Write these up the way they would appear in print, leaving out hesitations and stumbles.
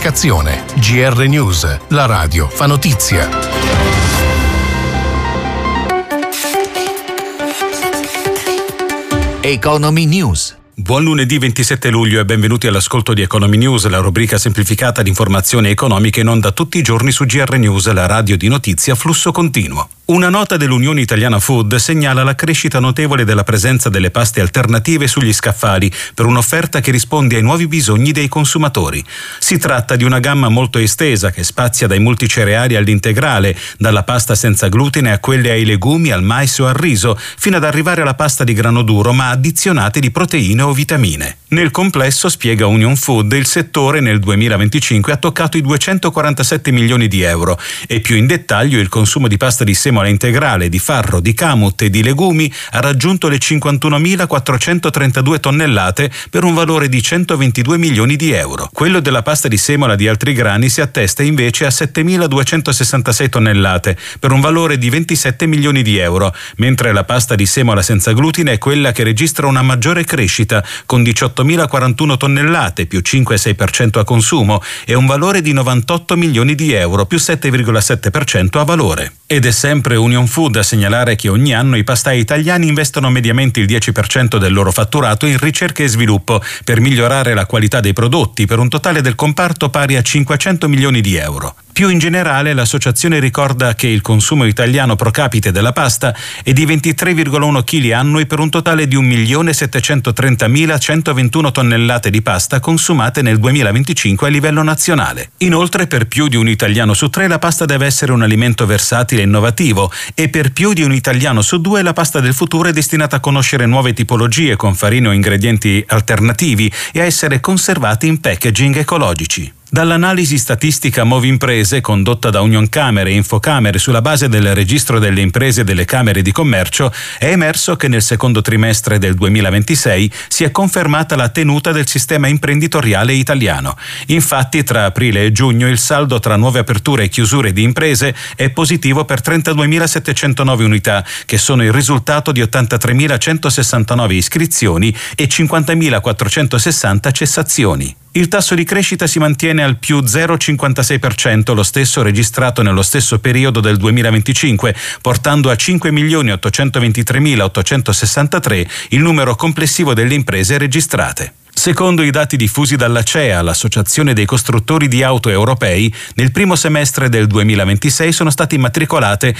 applicazione. GR News, la radio fa notizia. Economy News. Buon lunedì 27 luglio e benvenuti all'ascolto di Economy News, la rubrica semplificata di informazioni economiche in onda tutti i giorni su GR News, la radio di notizia a flusso continuo. Una nota dell'Unione Italiana Food segnala la crescita notevole della presenza delle paste alternative sugli scaffali per un'offerta che risponde ai nuovi bisogni dei consumatori. Si tratta di una gamma molto estesa che spazia dai multicereali all'integrale, dalla pasta senza glutine a quelle ai legumi, al mais o al riso, fino ad arrivare alla pasta di grano duro ma addizionate di proteine o vitamine. Nel complesso, spiega Union Food, il settore nel 2025 ha toccato i 247 milioni di euro e più in dettaglio il consumo di pasta di semola integrale, di farro, di kamut e di legumi ha raggiunto le 51.432 tonnellate per un valore di 122 milioni di euro. Quello della pasta di semola di altri grani si attesta invece a 7.266 tonnellate per un valore di 27 milioni di euro, mentre la pasta di semola senza glutine è quella che registra una maggiore crescita con 18.041 tonnellate più 5,6% a consumo e un valore di 98 milioni di euro più 7,7% a valore. Ed è sempre Union Food a segnalare che ogni anno i pastai italiani investono mediamente il 10% del loro fatturato in ricerca e sviluppo per migliorare la qualità dei prodotti, per un totale del comparto pari a 500 milioni di euro. Più in generale, l'associazione ricorda che il consumo italiano pro capite della pasta è di 23,1 kg annui per un totale di 1.730.121 tonnellate di pasta consumate nel 2025 a livello nazionale. Inoltre, per più di un italiano su 3 la pasta deve essere un alimento versatile e innovativo e per più di un italiano su 2 la pasta del futuro è destinata a conoscere nuove tipologie con farine o ingredienti alternativi e a essere conservati in packaging ecologici. Dall'analisi statistica Movimprese condotta da Unioncamere e Infocamere sulla base del registro delle imprese e delle camere di commercio è emerso che nel secondo trimestre del 2026 si è confermata la tenuta del sistema imprenditoriale italiano. Infatti tra aprile e giugno il saldo tra nuove aperture e chiusure di imprese è positivo per 32.709 unità, che sono il risultato di 83.169 iscrizioni e 50.460 cessazioni. Il tasso di crescita si mantiene al più 0,56%, lo stesso registrato nello stesso periodo del 2025, portando a 5.823.863 il numero complessivo delle imprese registrate. Secondo i dati diffusi dall'ACEA, l'Associazione dei costruttori di auto europei, nel primo semestre del 2026 sono state immatricolate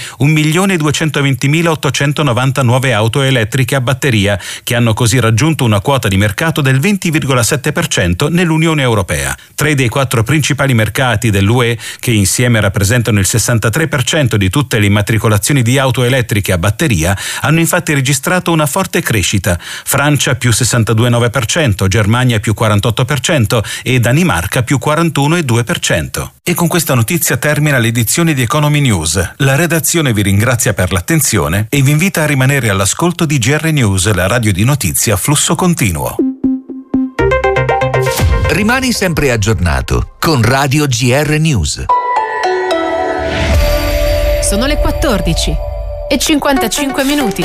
1.220.890 nuove auto elettriche a batteria, che hanno così raggiunto una quota di mercato del 20,7% nell'Unione Europea. 3 dei 4 principali mercati dell'UE, che insieme rappresentano il 63% di tutte le immatricolazioni di auto elettriche a batteria, hanno infatti registrato una forte crescita. Francia più 62,9%, Germania più 48% e Danimarca più 41,2%. E con questa notizia termina l'edizione di Economy News. La redazione vi ringrazia per l'attenzione e vi invita a rimanere all'ascolto di GR News, la radio di notizia a flusso continuo. Rimani sempre aggiornato con Radio GR News. Sono le 14 e 55 minuti.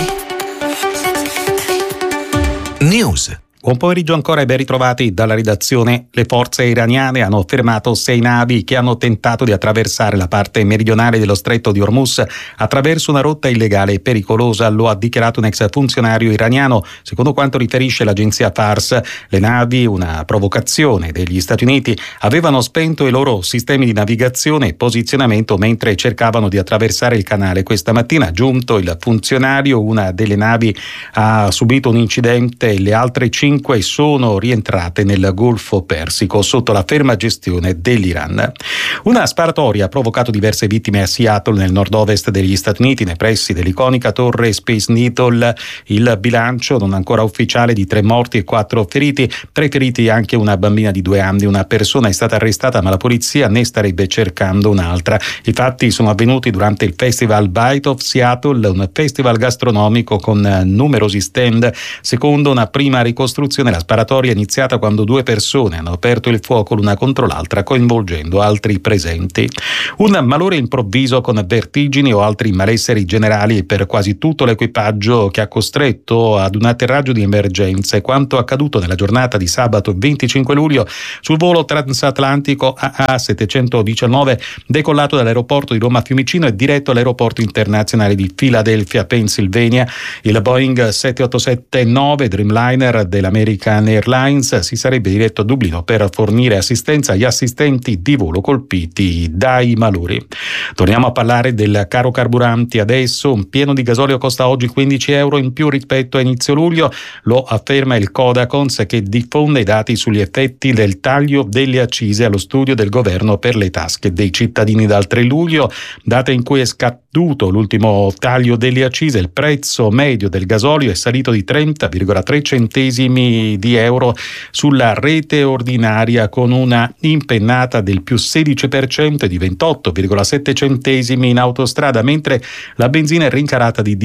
News. Buon pomeriggio ancora e ben ritrovati dalla redazione. Le forze iraniane hanno fermato 6 navi che hanno tentato di attraversare la parte meridionale dello stretto di Hormuz attraverso una rotta illegale e pericolosa, lo ha dichiarato un ex funzionario iraniano. Secondo quanto riferisce l'agenzia Fars, le navi, una provocazione degli Stati Uniti, avevano spento i loro sistemi di navigazione e posizionamento mentre cercavano di attraversare il canale. Questa mattina, giunto il funzionario, una delle navi ha subito un incidente e le altre 5 sono rientrate nel Golfo Persico sotto la ferma gestione dell'Iran. Una sparatoria ha provocato diverse vittime a Seattle, nel nord-ovest degli Stati Uniti, nei pressi dell'iconica torre Space Needle. Il bilancio non ancora ufficiale di 3 morti e 4 feriti. 3 feriti anche una bambina di 2 anni. Una persona è stata arrestata, ma la polizia ne starebbe cercando un'altra. I fatti sono avvenuti durante il Festival Bite of Seattle, un festival gastronomico con numerosi stand. Secondo una prima ricostruzione ricostruzione, la sparatoria è iniziata quando 2 persone hanno aperto il fuoco l'una contro l'altra, coinvolgendo altri presenti. Un malore improvviso con vertigini o altri malesseri generali per quasi tutto l'equipaggio che ha costretto ad un atterraggio di emergenza. È quanto accaduto nella giornata di sabato 25 luglio sul volo transatlantico AA719 decollato dall'aeroporto di Roma Fiumicino e diretto all'aeroporto internazionale di Philadelphia, Pennsylvania. Il Boeing 787-9 Dreamliner dell'American Airlines si sarebbe diretto a Dublino per fornire assistenza agli assistenti di volo colpiti dai malori. Torniamo a parlare del caro carburanti adesso. Un pieno di gasolio costa oggi 15 euro in più rispetto a inizio luglio, lo afferma il Codacons, che diffonde i dati sugli effetti del taglio delle accise allo studio del governo per le tasche dei cittadini dal 3 luglio, data in cui è scaduto l'ultimo taglio delle accise. Il prezzo medio del gasolio è salito di 30,3 centesimi di euro sulla rete ordinaria, con una impennata del più 16% e di 28,7 centesimi in autostrada, mentre la benzina è rincarata di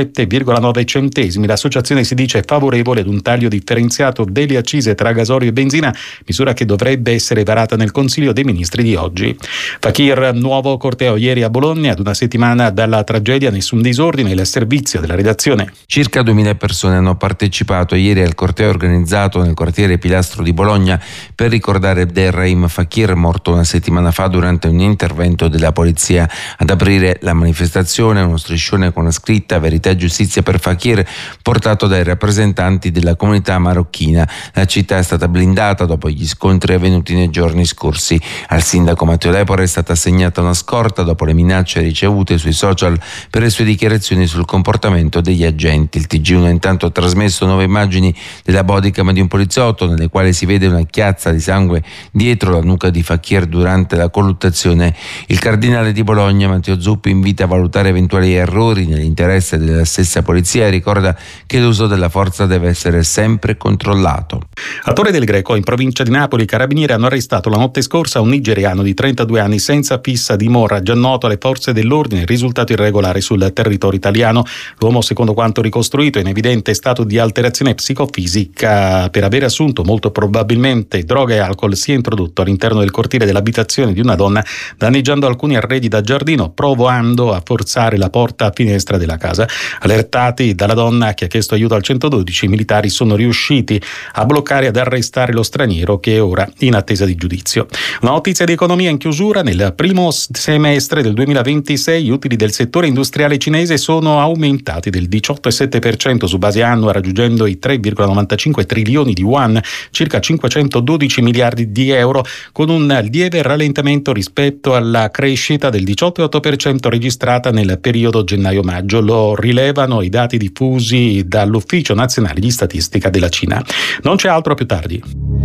17,9 centesimi. L'associazione si dice favorevole ad un taglio differenziato delle accise tra gasolio e benzina, misura che dovrebbe essere varata nel Consiglio dei Ministri di oggi. Fakir, nuovo corteo ieri a Bologna, ad una settimana dalla tragedia nessun disordine. Il servizio della redazione. Circa 2000 persone hanno partecipato ieri al corteo organizzato nel quartiere Pilastro di Bologna per ricordare Abderrahim Fakir, morto una settimana fa durante un intervento della polizia. Ad aprire la manifestazione uno striscione con la scritta "Verità e giustizia per Fakir", portato dai rappresentanti della comunità marocchina. La città è stata blindata dopo gli scontri avvenuti nei giorni scorsi. Al sindaco Matteo Lepore è stata assegnata una scorta dopo le minacce ricevute sui social per le sue dichiarazioni sul comportamento degli agenti. Il TG1 ha intanto trasmesso nuove immagini della bodycam di un poliziotto, nelle quali si vede una chiazza di sangue dietro la nuca di Fakir durante la colluttazione. Il cardinale di Bologna Matteo Zuppi invita a valutare eventuali errori nell'interesse della stessa polizia e ricorda che l'uso della forza deve essere sempre controllato. A Torre del Greco, in provincia di Napoli, i carabinieri hanno arrestato la notte scorsa un nigeriano di 32 anni senza fissa dimora, già noto alle forze dell'ordine, risultato irregolare sul territorio italiano. L'uomo, secondo quanto ricostruito, è in evidente stato di alterazione psicofisica per aver assunto molto probabilmente droga e alcol. Si è introdotto all'interno del cortile dell'abitazione di una donna, danneggiando alcuni arredi da giardino, provando a forzare la porta a finestra della casa. Allertati dalla donna, che ha chiesto aiuto al 112, i militari sono riusciti a bloccare e ad arrestare lo straniero, che è ora in attesa di giudizio. Una notizia di economia in chiusura: nel primo semestre del 2026 gli utili del settore industriale cinese sono aumentati del 18,7% su base annua, raggiungendo i 3,95 trilioni di yuan, circa 512 miliardi di euro, con un lieve rallentamento rispetto alla crescita del 18,8% registrata nel periodo gennaio-maggio. Lo rilevano i dati diffusi dall'Ufficio Nazionale di Statistica della Cina. Non c'è altro, più tardi.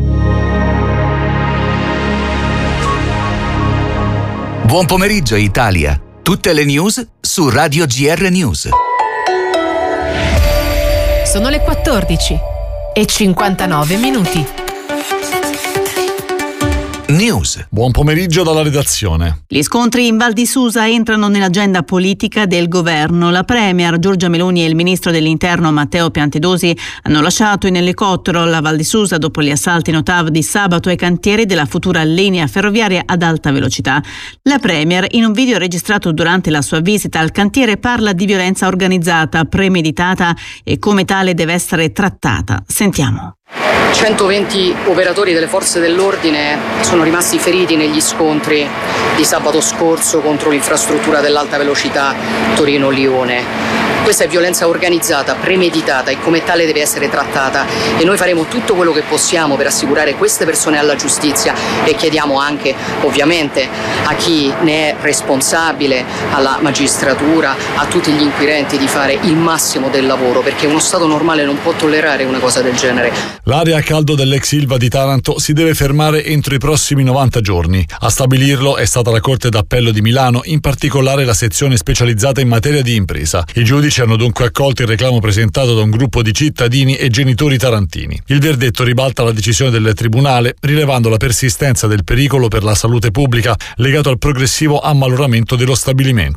Buon pomeriggio Italia. Tutte le news su Radio GR News. Sono le 14:59. News. Buon pomeriggio dalla redazione. Gli scontri in Val di Susa entrano nell'agenda politica del governo. La premier Giorgia Meloni e il ministro dell'Interno Matteo Piantedosi hanno lasciato in elicottero la Val di Susa dopo gli assalti in Ottav di sabato ai cantieri della futura linea ferroviaria ad alta velocità. La premier, in un video registrato durante la sua visita al cantiere, parla di violenza organizzata, premeditata e come tale deve essere trattata. Sentiamo. 120 operatori delle forze dell'ordine sono rimasti feriti negli scontri di sabato scorso contro l'infrastruttura dell'alta velocità Torino-Lione. Questa è violenza organizzata, premeditata e come tale deve essere trattata, e noi faremo tutto quello che possiamo per assicurare queste persone alla giustizia, e chiediamo anche ovviamente a chi ne è responsabile, alla magistratura, a tutti gli inquirenti, di fare il massimo del lavoro, perché uno Stato normale non può tollerare una cosa del genere. L'area a caldo dell'ex Ilva di Taranto si deve fermare entro i prossimi 90 giorni. A stabilirlo è stata la Corte d'Appello di Milano, in particolare la sezione specializzata in materia di impresa. I giudici hanno dunque accolto il reclamo presentato da un gruppo di cittadini e genitori tarantini. Il verdetto ribalta la decisione del tribunale, rilevando la persistenza del pericolo per la salute pubblica legato al progressivo ammaloramento dello stabilimento.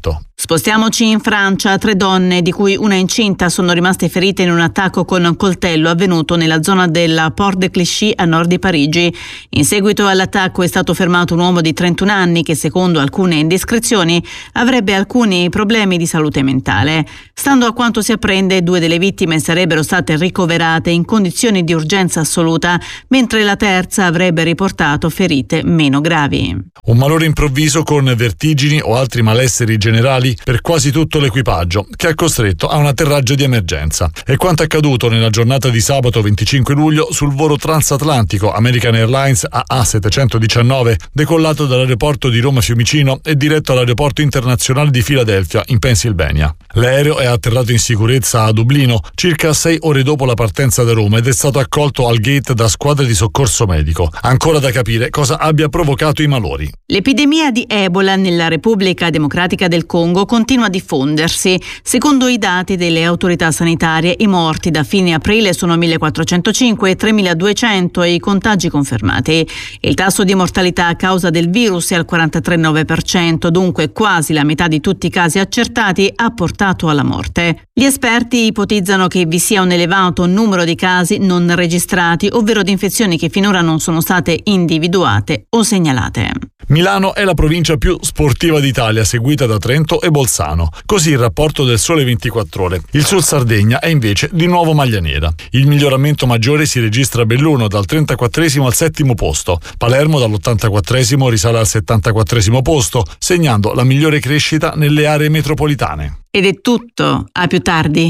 Spostiamoci in Francia. 3 donne, di cui una incinta, sono rimaste ferite in un attacco con coltello avvenuto nella zona della Porte de Clichy a nord di Parigi. In seguito all'attacco è stato fermato un uomo di 31 anni che, secondo alcune indiscrezioni, avrebbe alcuni problemi di salute mentale. Stando a quanto si apprende, 2 delle vittime sarebbero state ricoverate in condizioni di urgenza assoluta, mentre la terza avrebbe riportato ferite meno gravi. Un malore improvviso con vertigini o altri malesseri generali per quasi tutto l'equipaggio, che ha costretto a un atterraggio di emergenza. È quanto accaduto nella giornata di sabato 25 luglio sul volo transatlantico American Airlines AA719, decollato dall'aeroporto di Roma Fiumicino e diretto all'aeroporto internazionale di Filadelfia, in Pennsylvania. L'aereo è atterrato in sicurezza a Dublino circa 6 ore dopo la partenza da Roma ed è stato accolto al gate da squadre di soccorso medico. Ancora da capire cosa abbia provocato i malori. L'epidemia di Ebola nella Repubblica Democratica del Congo continua a diffondersi. Secondo i dati delle autorità sanitarie, i morti da fine aprile sono 1.405 e 3.200 e i contagi confermati. Il tasso di mortalità a causa del virus è al 43,9%, dunque quasi la metà di tutti i casi accertati ha portato alla morte. Gli esperti ipotizzano che vi sia un elevato numero di casi non registrati, ovvero di infezioni che finora non sono state individuate o segnalate. Milano è la provincia più sportiva d'Italia, seguita da Trento e Bolzano. Così il rapporto del Sole 24 Ore. Il Sud Sardegna è invece di nuovo maglia nera. Il miglioramento maggiore si registra a Belluno, dal 34esimo al 7° posto. Palermo dall'84esimo risale al 74esimo posto, segnando la migliore crescita nelle aree metropolitane. Ed è tutto. A più tardi.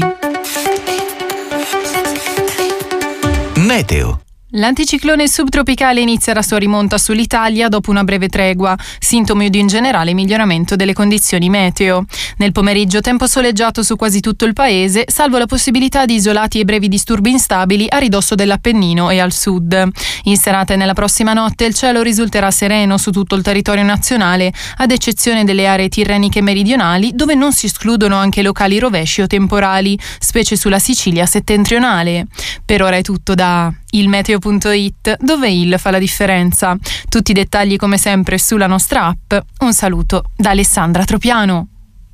Meteo. L'anticiclone subtropicale inizia la sua rimonta sull'Italia dopo una breve tregua, sintomi di un generale miglioramento delle condizioni meteo. Nel pomeriggio tempo soleggiato su quasi tutto il paese, salvo la possibilità di isolati e brevi disturbi instabili a ridosso dell'Appennino e al sud. In serata e nella prossima notte il cielo risulterà sereno su tutto il territorio nazionale, ad eccezione delle aree tirreniche meridionali, dove non si escludono anche locali rovesci o temporali, specie sulla Sicilia settentrionale. Per ora è tutto da ilmeteo.it, dove il fa la differenza. Tutti i dettagli come sempre sulla nostra app. Un saluto da Alessandra Tropiano.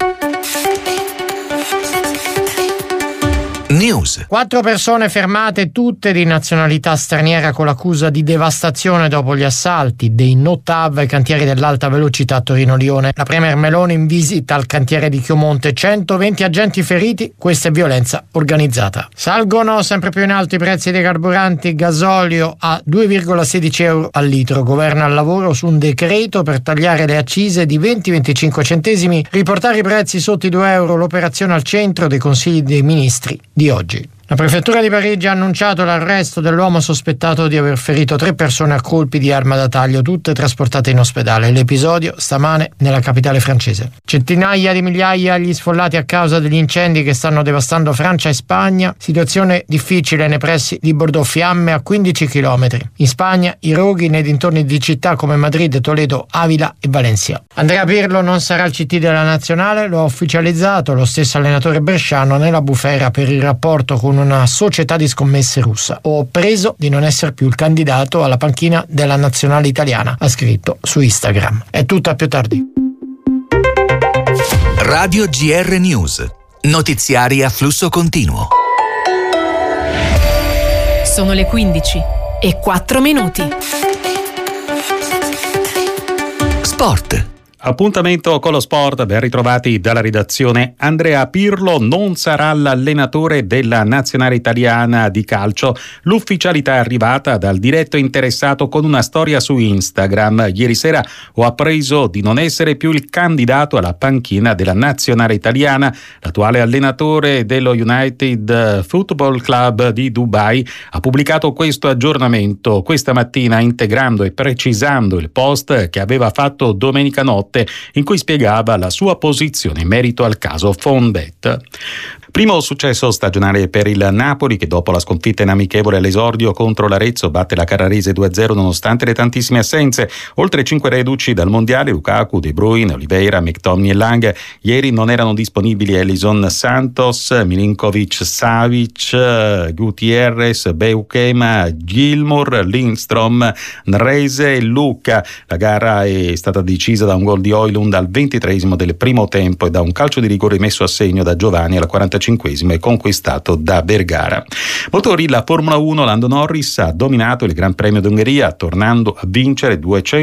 News. 4 persone fermate, tutte di nazionalità straniera, con l'accusa di devastazione dopo gli assalti dei no-TAV ai cantieri dell'alta velocità Torino-Lione. La premier Meloni in visita al cantiere di Chiomonte, 120 agenti feriti, questa è violenza organizzata. Salgono sempre più in alto i prezzi dei carburanti, gasolio a 2,16 euro al litro. Governo al lavoro su un decreto per tagliare le accise di 20-25 centesimi, riportare i prezzi sotto i 2 euro, l'operazione al centro dei consigli dei ministri di oggi. La prefettura di Parigi ha annunciato l'arresto dell'uomo sospettato di aver ferito 3 persone a colpi di arma da taglio, tutte trasportate in ospedale. L'episodio stamane nella capitale francese. Centinaia di migliaia gli sfollati a causa degli incendi che stanno devastando Francia e Spagna. Situazione difficile nei pressi di Bordeaux, fiamme a 15 km. In Spagna i roghi nei dintorni di città come Madrid, Toledo, Avila e Valencia. Andrea Pirlo non sarà il CT della nazionale, lo ha ufficializzato lo stesso allenatore bresciano nella bufera per il rapporto con una società di scommesse russa. Ho preso di non essere più il candidato alla panchina della nazionale italiana, ha scritto su Instagram. È tutto, a più tardi. Radio GR News. Notiziari a flusso continuo. Sono le 15:04. Sport. Appuntamento con lo sport, ben ritrovati dalla redazione. Andrea Pirlo non sarà l'allenatore della nazionale italiana di calcio. L'ufficialità è arrivata dal diretto interessato con una storia su Instagram. Ieri sera ho appreso di non essere più il candidato alla panchina della nazionale italiana. L'attuale allenatore dello United Football Club di Dubai ha pubblicato questo aggiornamento questa mattina, integrando e precisando il post che aveva fatto domenica notte, in cui spiegava la sua posizione in merito al caso Fonbet. Primo successo stagionale per il Napoli, che dopo la sconfitta in amichevole all'esordio contro l'Arezzo batte la Carrarese 2-0 nonostante le tantissime assenze. Oltre 5 reduci dal mondiale, Lukaku, De Bruyne, Oliveira, McTominay e Lang. Ieri non erano disponibili Ellison, Santos, Milinkovic-Savic, Gutierrez, Beukema, Gilmour, Lindstrom, Nrese e Lucca. La gara è stata decisa da un gol gol di Højlund al 23esimo del primo tempo e da un calcio di rigore messo a segno da Giovanni al 45esimo e conquistato da Vergara. Motori, la Formula 1, Lando Norris ha dominato il Gran Premio d'Ungheria, tornando a vincere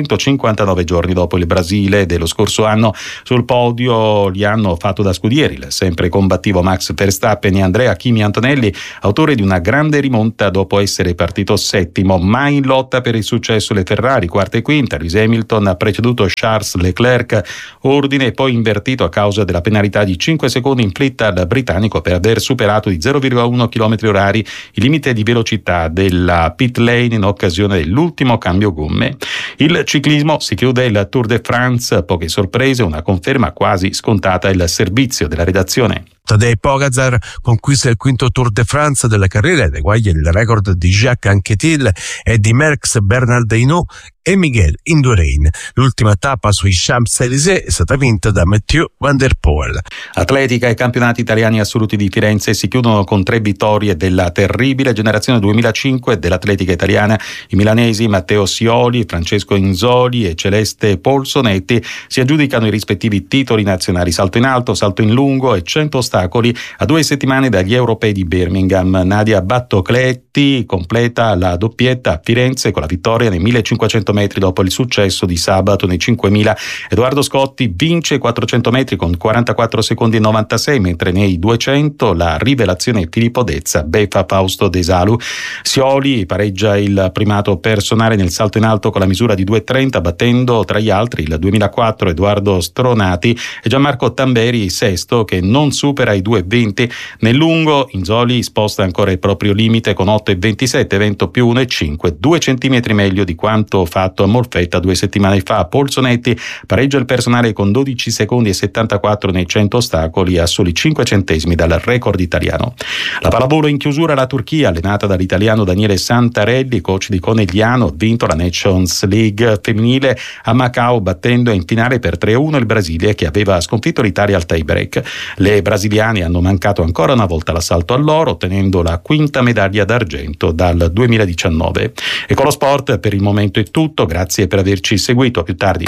259 giorni dopo il Brasile dello scorso anno. Sul podio li hanno fatto da scudieri il sempre combattivo Max Verstappen e Andrea Kimi Antonelli, autore di una grande rimonta dopo essere partito settimo, ma in lotta per il successo le Ferrari, quarta e quinta. Lewis Hamilton ha preceduto Charles Leclerc, ordine poi invertito a causa della penalità di 5 secondi inflitta al britannico per aver superato di 0,1 km/h il limite di velocità della pit lane in occasione dell'ultimo cambio gomme. Il ciclismo, si chiude il Tour de France, poche sorprese, una conferma quasi scontata, il servizio della redazione. Tadej Pogačar conquista il quinto Tour de France della carriera ed eguaglia il record di Jacques Anquetil e di Merckx Bernal Hinault e Miguel Indurain. L'ultima tappa sui Champs-Élysées è stata vinta da Mathieu van der Poel. Atletica e campionati italiani assoluti di Firenze si chiudono con 3 vittorie della terribile generazione 2005 dell'atletica italiana. I milanesi Matteo Sioli, Francesco Inzoli e Celeste Polsonetti si aggiudicano i rispettivi titoli nazionali salto in alto, salto in lungo e 100 ostacoli a 2 settimane dagli europei di Birmingham. Nadia Battocletti completa la doppietta a Firenze con la vittoria nei 1500 metri dopo il successo di sabato nei 5000. Edoardo Scotti vince 400 metri con 44 secondi e 96, mentre nei 200 la rivelazione Filippo Dezza beffa Fausto De Salu. Sioli pareggia il primato personale nel salto in alto con la misura di 2,30, battendo tra gli altri il 2004 Edoardo Stronati e Gianmarco Tamberi, sesto, che non supera i 2,20. Nel lungo Inzoli sposta ancora il proprio limite con 8,27, evento più 1,5, 2 centimetri meglio di quanto fatto a Molfetta 2 settimane fa. Polsonetti pareggia il personale con 12 secondi e 74 nei 100 ostacoli, a soli 5 centesimi dal record italiano. La pallavolo in chiusura, la Turchia, allenata dall'italiano Daniele Santarelli, coach di Conegliano, ha vinto la Nations League femminile a Macao, battendo in finale per 3-1 il Brasile, che aveva sconfitto l'Italia al tie break. Le brasiliane hanno mancato ancora una volta l'assalto all'oro, ottenendo la quinta medaglia d'argento dal 2019. E con lo sport per il momento è tutto, grazie per averci seguito, a più tardi.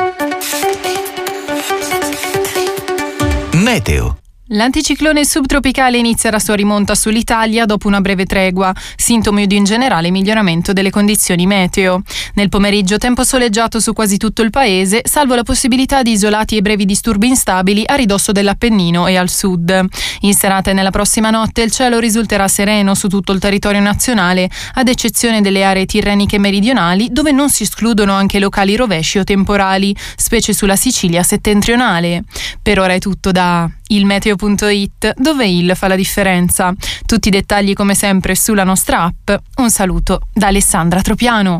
Meteo. L'anticiclone subtropicale inizia la sua rimonta sull'Italia dopo una breve tregua, sintomo di un generale miglioramento delle condizioni meteo. Nel pomeriggio tempo soleggiato su quasi tutto il paese, salvo la possibilità di isolati e brevi disturbi instabili a ridosso dell'Appennino e al sud. In serata e nella prossima notte il cielo risulterà sereno su tutto il territorio nazionale, ad eccezione delle aree tirreniche meridionali, dove non si escludono anche locali rovesci o temporali, specie sulla Sicilia settentrionale. Per ora è tutto da ilmeteo.it, dove il fa la differenza. Tutti i dettagli come sempre sulla nostra app. Un saluto da Alessandra Tropiano.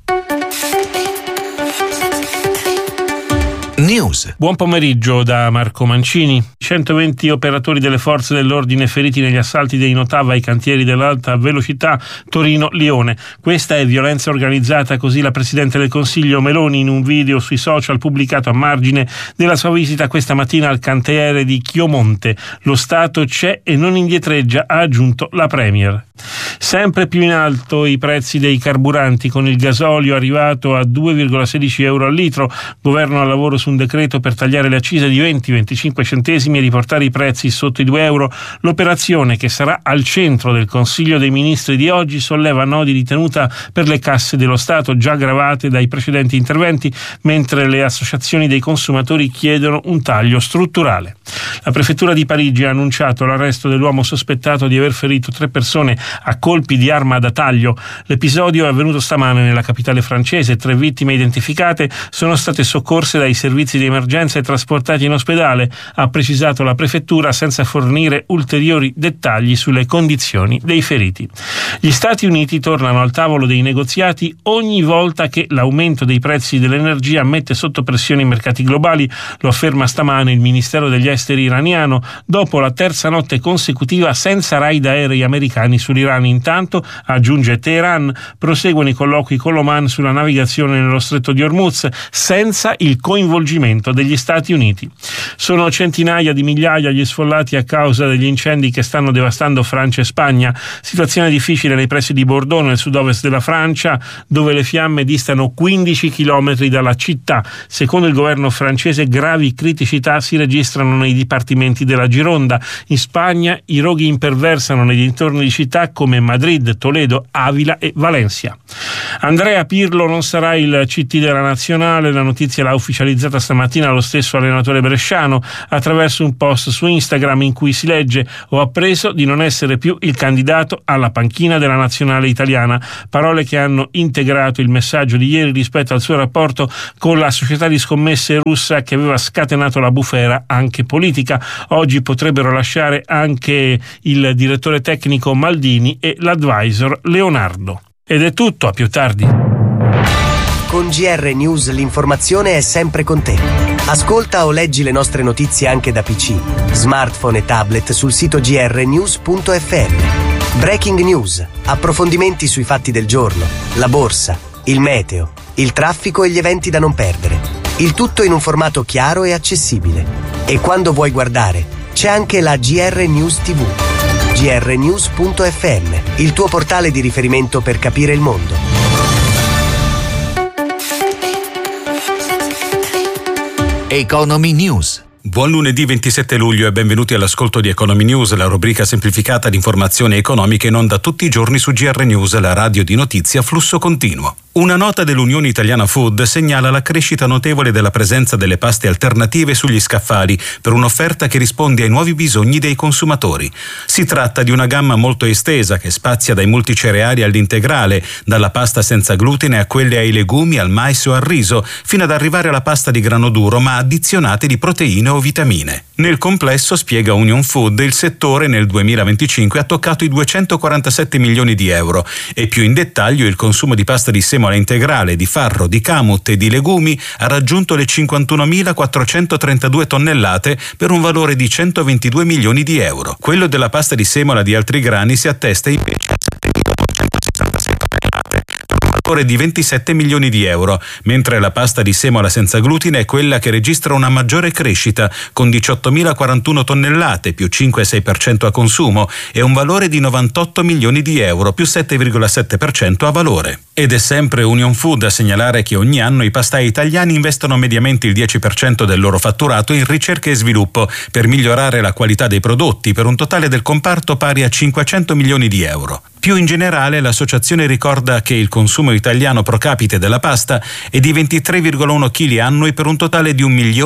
News. Buon pomeriggio da Marco Mancini. 120 operatori delle forze dell'ordine feriti negli assalti dei Notava ai cantieri dell'alta velocità Torino-Lione. Questa è violenza organizzata, così la Presidente del Consiglio Meloni in un video sui social pubblicato a margine della sua visita questa mattina al cantiere di Chiomonte. Lo Stato c'è e non indietreggia, ha aggiunto la Premier. Sempre più in alto i prezzi dei carburanti, con il gasolio arrivato a 2,16 euro al litro. Governo al lavoro su un decreto per tagliare le accise di 20-25 centesimi e riportare i prezzi sotto i 2 euro. L'operazione, che sarà al centro del Consiglio dei Ministri di oggi, solleva nodi di tenuta per le casse dello Stato già gravate dai precedenti interventi, mentre le associazioni dei consumatori chiedono un taglio strutturale. La prefettura di Parigi ha annunciato l'arresto dell'uomo sospettato di aver ferito 3 persone a colpi di arma da taglio. L'episodio è avvenuto stamane nella capitale francese. 3 vittime identificate sono state soccorse dai servizi di emergenza e trasportati in ospedale, ha precisato la prefettura, senza fornire ulteriori dettagli sulle condizioni dei feriti. Gli Stati Uniti tornano al tavolo dei negoziati ogni volta che l'aumento dei prezzi dell'energia mette sotto pressione i mercati globali, lo afferma stamane il Ministero degli esteri iraniano, dopo la terza notte consecutiva senza raid aerei americani sull'Iran. Intanto, aggiunge Teheran, proseguono i colloqui con l'Oman sulla navigazione nello stretto di Hormuz, senza il coinvolgimento degli Stati Uniti. Sono centinaia di migliaia gli sfollati a causa degli incendi che stanno devastando Francia e Spagna. Situazione difficile nei pressi di Bordeaux, nel sud-ovest della Francia, dove le fiamme distano 15 chilometri dalla città. Secondo il governo francese, gravi criticità si registrano nei dipartimenti della Gironda. In Spagna i roghi imperversano nei dintorni di città come Madrid, Toledo, Avila e Valencia. Andrea Pirlo non sarà il CT della nazionale, la notizia l'ha ufficializzata stamattina lo stesso allenatore bresciano attraverso un post su Instagram in cui si legge: ho appreso di non essere più il candidato alla panchina della nazionale italiana, parole che hanno integrato il messaggio di ieri rispetto al suo rapporto con la società di scommesse russa che aveva scatenato la bufera anche politica. Oggi potrebbero lasciare anche il direttore tecnico Maldini e l'advisor Leonardo. Ed è tutto, a più tardi. Con GR News l'informazione è sempre con te. Ascolta o leggi le nostre notizie anche da PC, smartphone e tablet sul sito grnews.fm. Breaking news, approfondimenti sui fatti del giorno, la borsa, il meteo, il traffico e gli eventi da non perdere. Il tutto in un formato chiaro e accessibile. E quando vuoi guardare, c'è anche la GR News TV. grnews.fm, il tuo portale di riferimento per capire il mondo. Economy News. Buon lunedì 27 luglio e benvenuti all'ascolto di Economy News, la rubrica semplificata di informazioni economiche in onda tutti i giorni su GR News, la radio di notizie a flusso continuo. Una nota dell'Unione Italiana Food segnala la crescita notevole della presenza delle paste alternative sugli scaffali per un'offerta che risponde ai nuovi bisogni dei consumatori. Si tratta di una gamma molto estesa che spazia dai multicereali all'integrale, dalla pasta senza glutine a quelle ai legumi, al mais o al riso, fino ad arrivare alla pasta di grano duro ma addizionate di proteine o vitamine. Nel complesso, spiega Union Food, il settore nel 2025 ha toccato i 247 milioni di euro e più in dettaglio il consumo di pasta di semola integrale, di farro, di kamut e di legumi ha raggiunto le 51.432 tonnellate per un valore di 122 milioni di euro. Quello della pasta di semola di altri grani si attesta invece a 7.266 tonnellate per un valore di 27 milioni di euro, mentre la pasta di semola senza glutine è quella che registra una maggiore crescita con 18.041 tonnellate più 5,6% a consumo e un valore di 98 milioni di euro più 7,7% a valore. Ed è sempre Union Food a segnalare che ogni anno i pastai italiani investono mediamente il 10% del loro fatturato in ricerca e sviluppo per migliorare la qualità dei prodotti, per un totale del comparto pari a 500 milioni di euro. Più in generale, l'associazione ricorda che il consumo italiano pro capite della pasta è di 23,1 kg annui per un totale di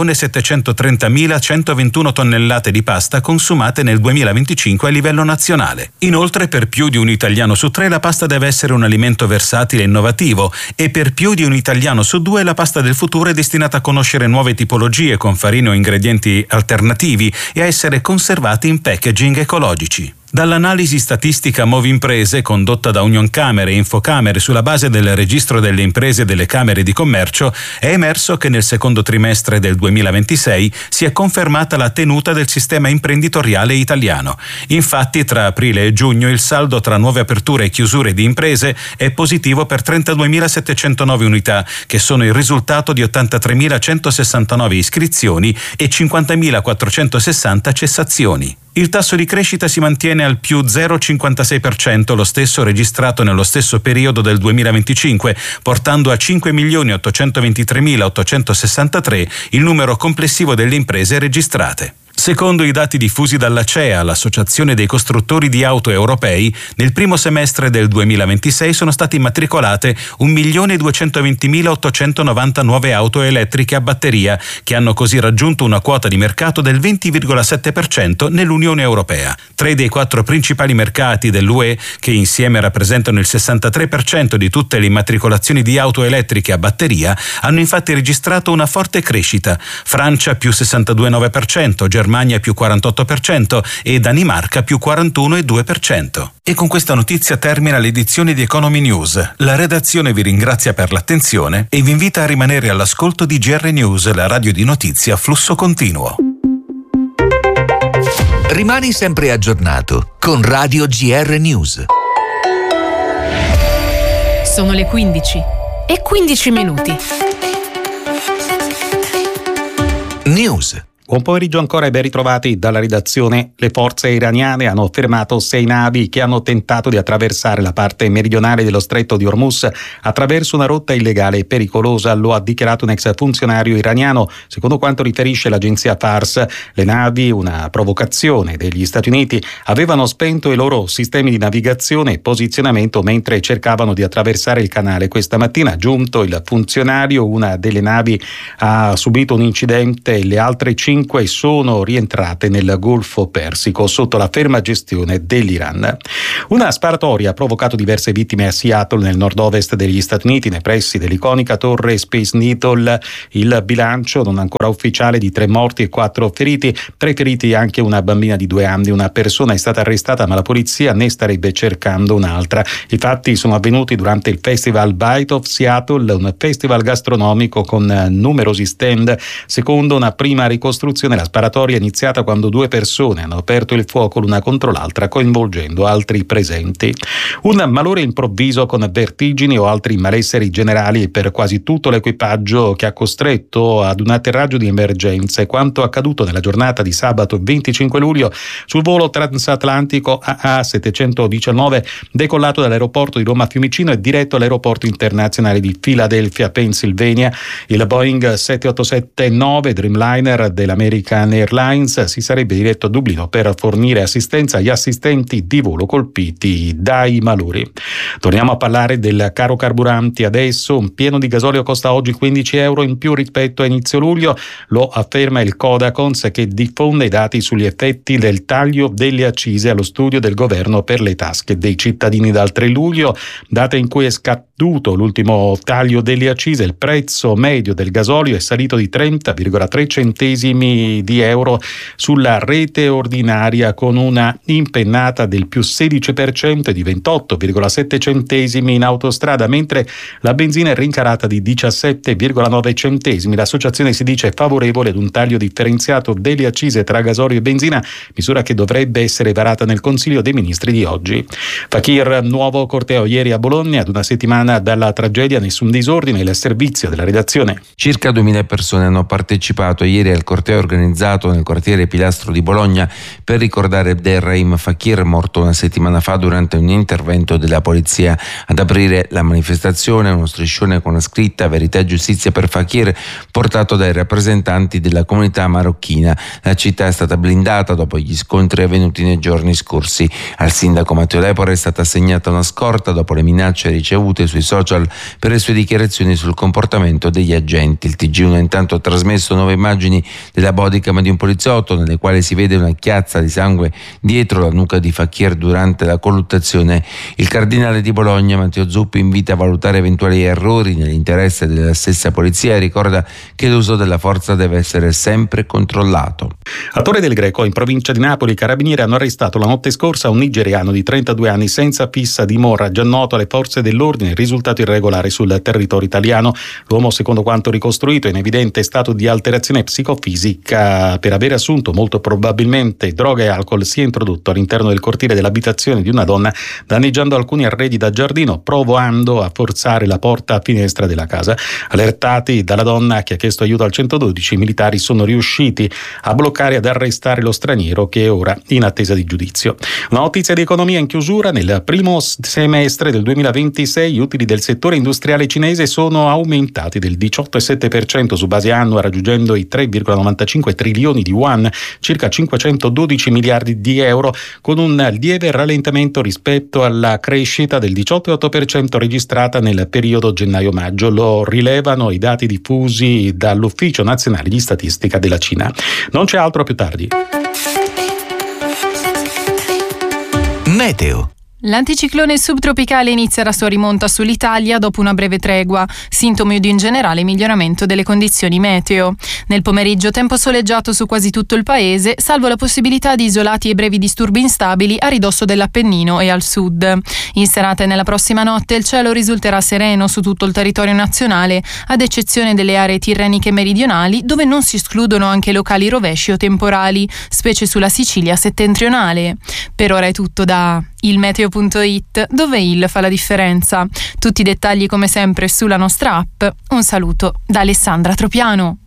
1.730.121 tonnellate di pasta consumate nel 2025 a livello nazionale. Inoltre, per più di un italiano su 3 la pasta deve essere un alimento versatile e innovativo e per più di un italiano su 2 la pasta del futuro è destinata a conoscere nuove tipologie con farine o ingredienti alternativi e a essere conservati in packaging ecologici. Dall'analisi statistica Movimprese condotta da Unioncamere e Infocamere sulla base del registro delle imprese e delle camere di commercio è emerso che nel secondo trimestre del 2026 si è confermata la tenuta del sistema imprenditoriale italiano. Infatti tra aprile e giugno il saldo tra nuove aperture e chiusure di imprese è positivo per 32.709 unità, che sono il risultato di 83.169 iscrizioni e 50.460 cessazioni. Il tasso di crescita si mantiene al più 0,56%, lo stesso registrato nello stesso periodo del 2025, portando a 5.823.863 il numero complessivo delle imprese registrate. Secondo i dati diffusi dall'ACEA, l'Associazione dei costruttori di auto europei, nel primo semestre del 2026 sono state immatricolate 1.220.890 nuove auto elettriche a batteria, che hanno così raggiunto una quota di mercato del 20,7% nell'Unione Europea. 3 dei 4 principali mercati dell'UE, che insieme rappresentano il 63% di tutte le immatricolazioni di auto elettriche a batteria, hanno infatti registrato una forte crescita. Francia più 62,9%, Germania più 48% e Danimarca più 41,2%. E con questa notizia termina l'edizione di Economy News. La redazione vi ringrazia per l'attenzione e vi invita a rimanere all'ascolto di GR News, la radio di notizie a flusso continuo. Rimani sempre aggiornato con Radio GR News. Sono le 15 e 15 minuti. News. Buon pomeriggio ancora e ben ritrovati dalla redazione. Le forze iraniane hanno fermato 6 navi che hanno tentato di attraversare la parte meridionale dello stretto di Hormuz attraverso una rotta illegale e pericolosa, lo ha dichiarato un ex funzionario iraniano. Secondo quanto riferisce l'agenzia Fars, le navi, una provocazione degli Stati Uniti, avevano spento i loro sistemi di navigazione e posizionamento mentre cercavano di attraversare il canale. Questa mattina, giunto il funzionario, una delle navi ha subito un incidente e le altre 5 sono rientrate nel Golfo Persico sotto la ferma gestione dell'Iran. Una sparatoria ha provocato diverse vittime a Seattle, nel nord-ovest degli Stati Uniti, nei pressi dell'iconica torre Space Needle. Il bilancio non ancora ufficiale di 3 morti e 4 feriti. 3 feriti anche una bambina di 2 anni. Una persona è stata arrestata, ma la polizia ne starebbe cercando un'altra. I fatti sono avvenuti durante il Festival Bite of Seattle, un festival gastronomico con numerosi stand. Secondo una prima ricostruzione, la sparatoria è iniziata quando 2 persone hanno aperto il fuoco l'una contro l'altra, coinvolgendo altri presenti. Un malore improvviso con vertigini o altri malesseri generali per quasi tutto l'equipaggio, che ha costretto ad un atterraggio di emergenza. È quanto accaduto nella giornata di sabato 25 luglio sul volo transatlantico AA719 decollato dall'aeroporto di Roma Fiumicino e diretto all'aeroporto internazionale di Philadelphia, Pennsylvania. Il Boeing 787-9 Dreamliner dell'American Airlines si sarebbe diretto a Dublino per fornire assistenza agli assistenti di volo colpiti dai malori. Torniamo a parlare del caro carburanti adesso. Un pieno di gasolio costa oggi 15 euro in più rispetto a inizio luglio, lo afferma il Codacons, che diffonde i dati sugli effetti del taglio delle accise allo studio del governo per le tasche dei cittadini dal 3 luglio, data in cui è scaduto l'ultimo taglio delle accise. Il prezzo medio del gasolio è salito di 30,3 centesimi di euro sulla rete ordinaria, con una impennata del più 16% e di 28,7 centesimi in autostrada, mentre la benzina è rincarata di 17,9 centesimi. L'associazione si dice favorevole ad un taglio differenziato delle accise tra gasolio e benzina, misura che dovrebbe essere varata nel Consiglio dei Ministri di oggi. Fakir, nuovo corteo ieri a Bologna, ad una settimana dalla tragedia nessun disordine. Il servizio della redazione. Circa 2000 persone hanno partecipato ieri al corteo organizzato nel quartiere Pilastro di Bologna per ricordare Abderrahim Fakir, morto una settimana fa durante un intervento della polizia. Ad aprire la manifestazione uno striscione con la scritta "Verità e giustizia per Fakir", portato dai rappresentanti della comunità marocchina. La città è stata blindata dopo gli scontri avvenuti nei giorni scorsi. Al sindaco Matteo Lepore è stata assegnata una scorta dopo le minacce ricevute sui social per le sue dichiarazioni sul comportamento degli agenti. Il TG1 ha intanto trasmesso 9 immagini della bodycam di un poliziotto, nelle quali si vede una chiazza di sangue dietro la nuca di Fakir durante la colluttazione. Il cardinale di Bologna Matteo Zuppi invita a valutare eventuali errori nell'interesse della stessa polizia e ricorda che l'uso della forza deve essere sempre controllato. A Torre del Greco, in provincia di Napoli, i carabinieri hanno arrestato la notte scorsa un nigeriano di 32 anni senza fissa dimora, già noto alle forze dell'ordine, risultato irregolare sul territorio italiano. L'uomo, secondo quanto ricostruito, è in evidente stato di alterazione psicofisica per aver assunto molto probabilmente droga e alcol. Si è introdotto all'interno del cortile dell'abitazione di una donna, danneggiando alcuni arredi da giardino, provando a forzare la porta a finestra della casa. Allertati dalla donna, che ha chiesto aiuto al 112, i militari sono riusciti a bloccare e ad arrestare lo straniero, che è ora in attesa di giudizio. Una notizia di economia in chiusura: nel primo semestre del 2026 gli utili del settore industriale cinese sono aumentati del 18,7% su base annua, raggiungendo i 3,95 trilioni di yuan, circa 512 miliardi di euro, con un lieve rallentamento rispetto alla crescita del 18,8% registrata nel periodo gennaio-maggio. Lo rilevano i dati diffusi dall'Ufficio Nazionale di Statistica della Cina. Non c'è altro, più tardi. Meteo. L'anticiclone subtropicale inizia la sua rimonta sull'Italia dopo una breve tregua, sintomi di un generale miglioramento delle condizioni meteo. Nel pomeriggio tempo soleggiato su quasi tutto il paese, salvo la possibilità di isolati e brevi disturbi instabili a ridosso dell'Appennino e al sud. In serata e nella prossima notte il cielo risulterà sereno su tutto il territorio nazionale, ad eccezione delle aree tirreniche meridionali, dove non si escludono anche locali rovesci o temporali, specie sulla Sicilia settentrionale. Per ora è tutto da ilmeteo.it, dove il fa la differenza. Tutti i dettagli come sempre sulla nostra app. Un saluto da Alessandra Tropiano.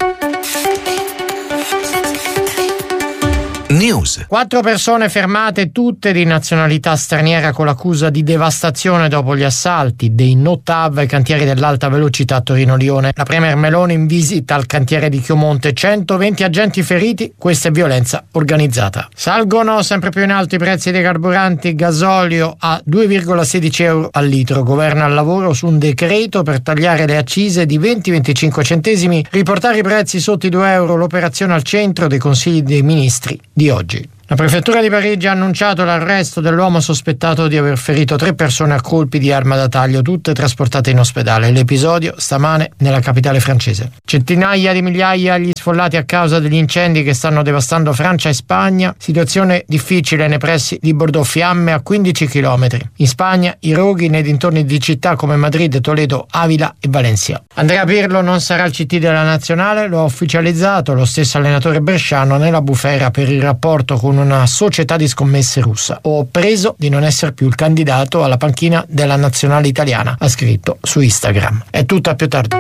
News. 4 persone fermate, tutte di nazionalità straniera, con l'accusa di devastazione dopo gli assalti dei no-TAV ai cantieri dell'alta velocità Torino-Lione. La premier Meloni in visita al cantiere di Chiomonte, 120 agenti feriti, questa è violenza organizzata. Salgono sempre più in alto i prezzi dei carburanti, gasolio a 2,16 euro al litro. Governo al lavoro su un decreto per tagliare le accise di 20-25 centesimi, riportare i prezzi sotto i 2 euro, l'operazione al centro dei consigli dei ministri di oggi. La prefettura di Parigi ha annunciato l'arresto dell'uomo sospettato di aver ferito 3 persone a colpi di arma da taglio, tutte trasportate in ospedale. L'episodio stamane nella capitale francese. Centinaia di migliaia gli sfollati a causa degli incendi che stanno devastando Francia e Spagna. Situazione difficile nei pressi di Bordeaux, fiamme a 15 km. In Spagna i roghi nei dintorni di città come Madrid, Toledo, Avila e Valencia. Andrea Pirlo non sarà il CT della nazionale, lo ha ufficializzato lo stesso allenatore bresciano nella bufera per il rapporto con una società di scommesse russa. Ho preso di non essere più il candidato alla panchina della nazionale italiana, ha scritto su Instagram. È tutto, a più tardi.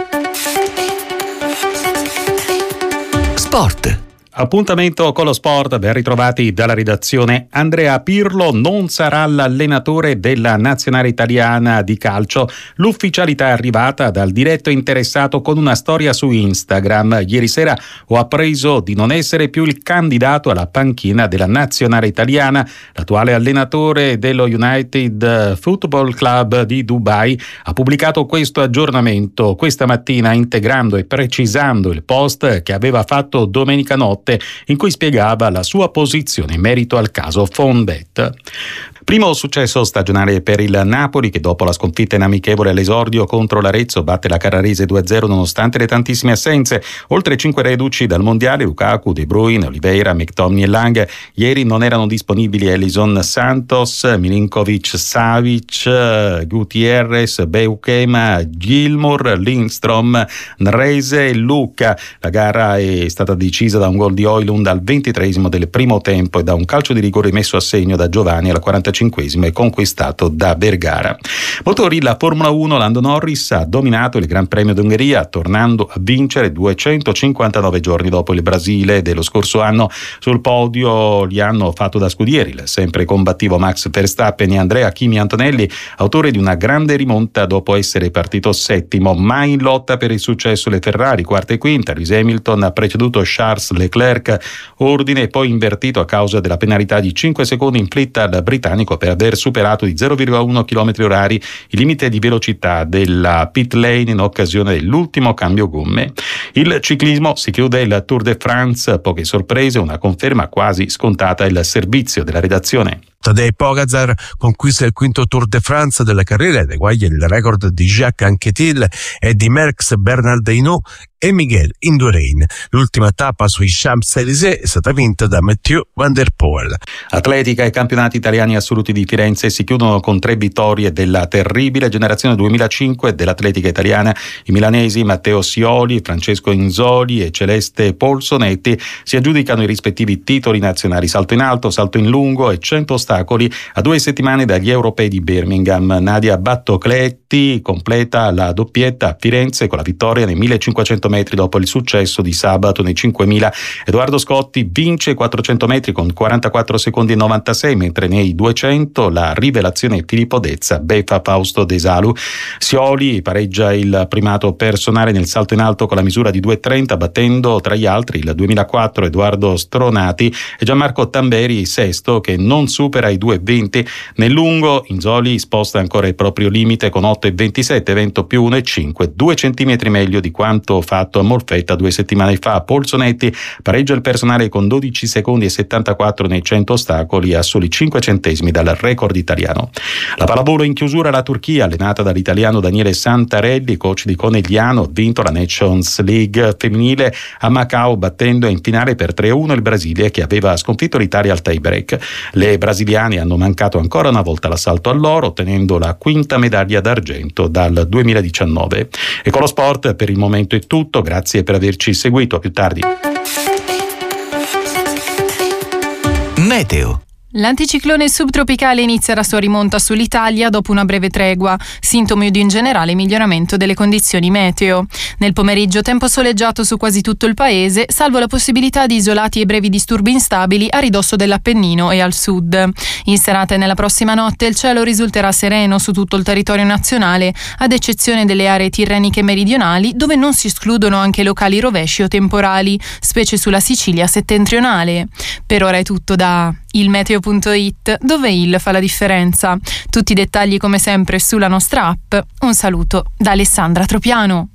Sport. Appuntamento con lo sport, ben ritrovati dalla redazione. Andrea Pirlo non sarà l'allenatore della nazionale italiana di calcio. L'ufficialità è arrivata dal diretto interessato con una storia su Instagram. Ieri sera ho appreso di non essere più il candidato alla panchina della nazionale italiana. L'attuale allenatore dello United Football Club di Dubai ha pubblicato questo aggiornamento questa mattina, integrando e precisando il post che aveva fatto domenica notte, in cui spiegava la sua posizione in merito al caso Fonbet. Primo successo stagionale per il Napoli, che dopo la sconfitta in amichevole all'esordio contro l'Arezzo batte la Carrarese 2-0 nonostante le tantissime assenze. Oltre 5 reduci dal mondiale, Lukaku, De Bruyne, Oliveira, McTominay e Lang. Ieri non erano disponibili Ellison, Santos, Milinkovic, Savic, Gutierrez, Beukema, Gilmour, Lindstrom, Nrese e Lucca. La gara è stata decisa da un gol di Højlund al 23esimo del primo tempo e da un calcio di rigore messo a segno da Giovanni alla 45esimo e conquistato da Vergara. Motori, la Formula 1, Lando Norris ha dominato il Gran Premio d'Ungheria, tornando a vincere 259 giorni dopo il Brasile dello scorso anno. Sul podio gli hanno fatto da scudieri il sempre combattivo Max Verstappen e Andrea Kimi Antonelli, autore di una grande rimonta dopo essere partito settimo. Mai in lotta per il successo le Ferrari, quarta e quinta. Lewis Hamilton ha preceduto Charles Leclerc, ordine poi invertito a causa della penalità di 5 secondi inflitta al britannico per aver superato di 0,1 km/h il limite di velocità della pit lane in occasione dell'ultimo cambio gomme. Il ciclismo, si chiude il Tour de France, poche sorprese, una conferma quasi scontata, il servizio della redazione. Tadej Pogacar conquista il quinto Tour de France della carriera ed eguaglia il record di Jacques Anquetil e di Merckx Bernal Hinault e Miguel Indurain. L'ultima tappa sui Champs-Élysées è stata vinta da Mathieu Van der Poel. Atletica e campionati italiani assoluti di Firenze si chiudono con 3 vittorie della terribile generazione 2005 dell'atletica italiana. I milanesi Matteo Sioli, Francesco Inzoli e Celeste Polsonetti si aggiudicano i rispettivi titoli nazionali: salto in alto, salto in lungo e 100 ostacoli a 2 settimane dagli europei di Birmingham. Nadia Battocletti completa la doppietta a Firenze con la vittoria nei 1500 metri dopo il successo di sabato nei 5000. Edoardo Scotti vince 400 metri con 44 secondi e 96, mentre nei 200 la rivelazione Filippo Dezza beffa Fausto De Salu. Sioli pareggia il primato personale nel salto in alto con la misura di 2,30, battendo tra gli altri il 2004 Edoardo Stronati e Gianmarco Tamberi, sesto, che non supera supera i 2,20. Nel lungo Inzoli sposta ancora il proprio limite con 8,27, vento più 1,5, 2 centimetri meglio di quanto fatto a Molfetta 2 settimane fa. Polsonetti pareggia il personale con 12 secondi e 74 nei 100 ostacoli, a soli 5 centesimi dal record italiano. La pallavolo in chiusura, la Turchia, allenata dall'italiano Daniele Santarelli, coach di Conegliano, ha vinto la Nations League femminile a Macao, battendo in finale per 3-1 il Brasile, che aveva sconfitto l'Italia al tie break. Le brasiliane hanno mancato ancora una volta l'assalto all'oro, ottenendo la quinta medaglia d'argento dal 2019. E con lo sport per il momento è tutto, grazie per averci seguito, a più tardi. Meteo. L'anticiclone subtropicale inizia la sua rimonta sull'Italia dopo una breve tregua, sintomi di un generale miglioramento delle condizioni meteo. Nel pomeriggio tempo soleggiato su quasi tutto il paese, salvo la possibilità di isolati e brevi disturbi instabili a ridosso dell'Appennino e al sud. In serata e nella prossima notte il cielo risulterà sereno su tutto il territorio nazionale, ad eccezione delle aree tirreniche meridionali, dove non si escludono anche locali rovesci o temporali, specie sulla Sicilia settentrionale. Per ora è tutto da ilmeteo.it, dove il fa la differenza. Tutti i dettagli come sempre sulla nostra app. Un saluto da Alessandra Tropiano.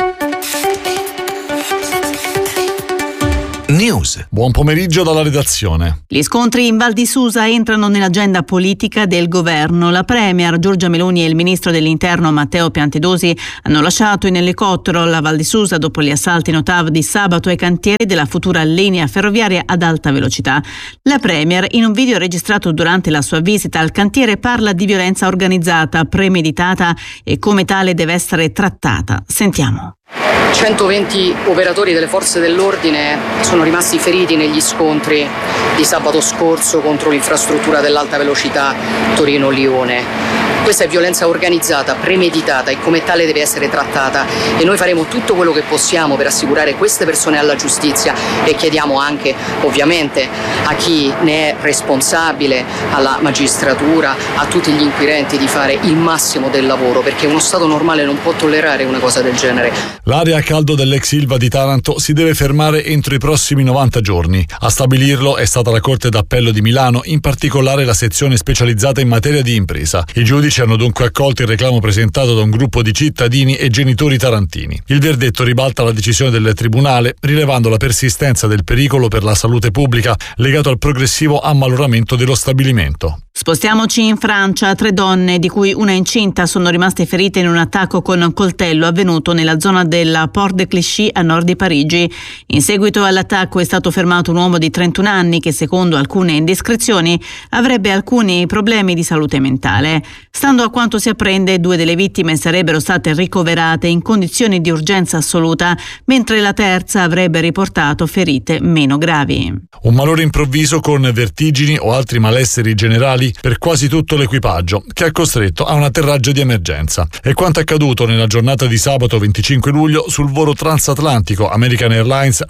News. Buon pomeriggio dalla redazione. Gli scontri in Val di Susa entrano nell'agenda politica del governo. La premier Giorgia Meloni e il ministro dell'Interno Matteo Piantedosi hanno lasciato in elicottero la Val di Susa dopo gli assalti NOTAV di sabato ai cantieri della futura linea ferroviaria ad alta velocità. La premier, in un video registrato durante la sua visita al cantiere, parla di violenza organizzata, premeditata e come tale deve essere trattata. Sentiamo. 120 operatori delle forze dell'ordine sono rimasti feriti negli scontri di sabato scorso contro l'infrastruttura dell'alta velocità Torino-Lione. Questa è violenza organizzata, premeditata e come tale deve essere trattata, e noi faremo tutto quello che possiamo per assicurare queste persone alla giustizia, e chiediamo anche ovviamente a chi ne è responsabile, alla magistratura, a tutti gli inquirenti, di fare il massimo del lavoro, perché uno Stato normale non può tollerare una cosa del genere. L'area a caldo dell'ex Ilva di Taranto si deve fermare entro i prossimi 90 giorni. A stabilirlo è stata la Corte d'Appello di Milano, in particolare la sezione specializzata in materia di impresa. I giudici hanno dunque accolto il reclamo presentato da un gruppo di cittadini e genitori tarantini. Il verdetto ribalta la decisione del tribunale, rilevando la persistenza del pericolo per la salute pubblica legato al progressivo ammaloramento dello stabilimento. Spostiamoci in Francia. 3 donne, di cui una incinta, sono rimaste ferite in un attacco con un coltello avvenuto nella zona della Porte de Clichy a nord di Parigi. In seguito all'attacco è stato fermato un uomo di 31 anni che, secondo alcune indiscrezioni, avrebbe alcuni problemi di salute mentale. Stando a quanto si apprende, 2 delle vittime sarebbero state ricoverate in condizioni di urgenza assoluta, mentre la terza avrebbe riportato ferite meno gravi. Un malore improvviso con vertigini o altri malesseri generali per quasi tutto l'equipaggio, che ha costretto a un atterraggio di emergenza. È quanto accaduto nella giornata di sabato 25 luglio sul volo transatlantico American Airlines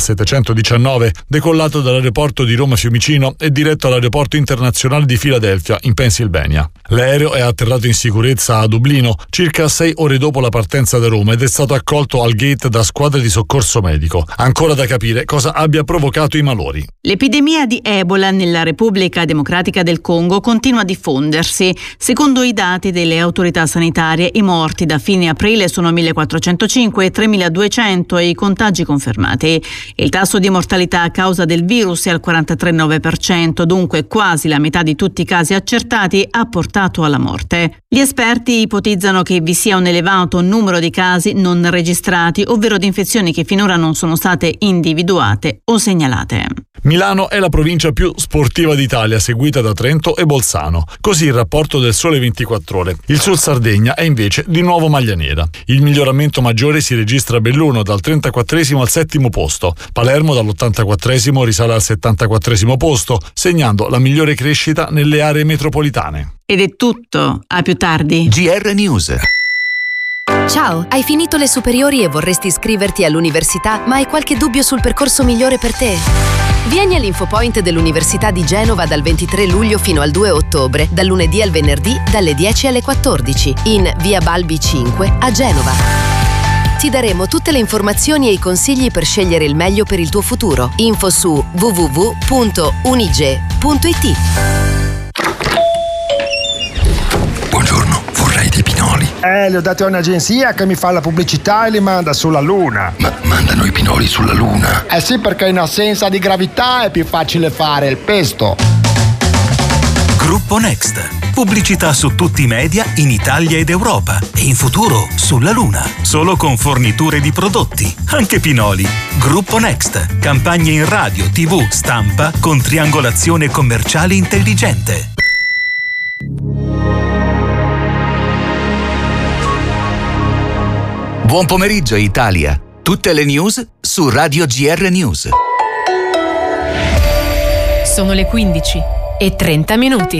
AA719, decollato dall'aeroporto di Roma Fiumicino e diretto all'aeroporto internazionale di Filadelfia, in Pennsylvania. L'aereo è atterrato in sicurezza a Dublino circa 6 ore dopo la partenza da Roma ed è stato accolto al gate da squadre di soccorso medico. Ancora da capire cosa abbia provocato i malori. L'epidemia di Ebola nella Repubblica Democratica del Congo continua a diffondersi. Secondo i dati delle autorità sanitarie, i morti da fine aprile sono 1.405 e 3.200 e i contagi confermati. Il tasso di mortalità a causa del virus è al 43,9%, dunque quasi la metà di tutti i casi accertati ha portato alla morte. Gli esperti ipotizzano che vi sia un elevato numero di casi non registrati, ovvero di infezioni che finora non sono state individuate o segnalate. Milano è la provincia più sportiva d'Italia, seguita da Trento e Bolzano. Così il rapporto del Sole 24 Ore. Il Sud Sardegna è invece di nuovo maglia nera. Il miglioramento maggiore si registra a Belluno, dal 34esimo al 7° posto. Palermo dall'84esimo risale al 74esimo posto, segnando la migliore crescita nelle aree metropolitane. Ed è tutto. A più tardi. GR News. Ciao, hai finito le superiori e vorresti iscriverti all'università, ma hai qualche dubbio sul percorso migliore per te? Vieni all'Infopoint dell'Università di Genova dal 23 luglio fino al 2 ottobre, dal lunedì al venerdì, dalle 10 alle 14, in via Balbi 5 a Genova. Ti daremo tutte le informazioni e i consigli per scegliere il meglio per il tuo futuro. Info su www.unige.it. Li ho dati a un'agenzia che mi fa la pubblicità e li manda sulla Luna. Ma mandano i pinoli sulla Luna? Sì, perché in assenza di gravità è più facile fare il pesto. Gruppo Next. Pubblicità su tutti i media in Italia ed Europa e in futuro sulla Luna. Solo con forniture di prodotti, anche pinoli. Gruppo Next. Campagne in radio, TV, stampa con triangolazione commerciale intelligente. Buon pomeriggio Italia. Tutte le news su Radio GR News. Sono le 15:30.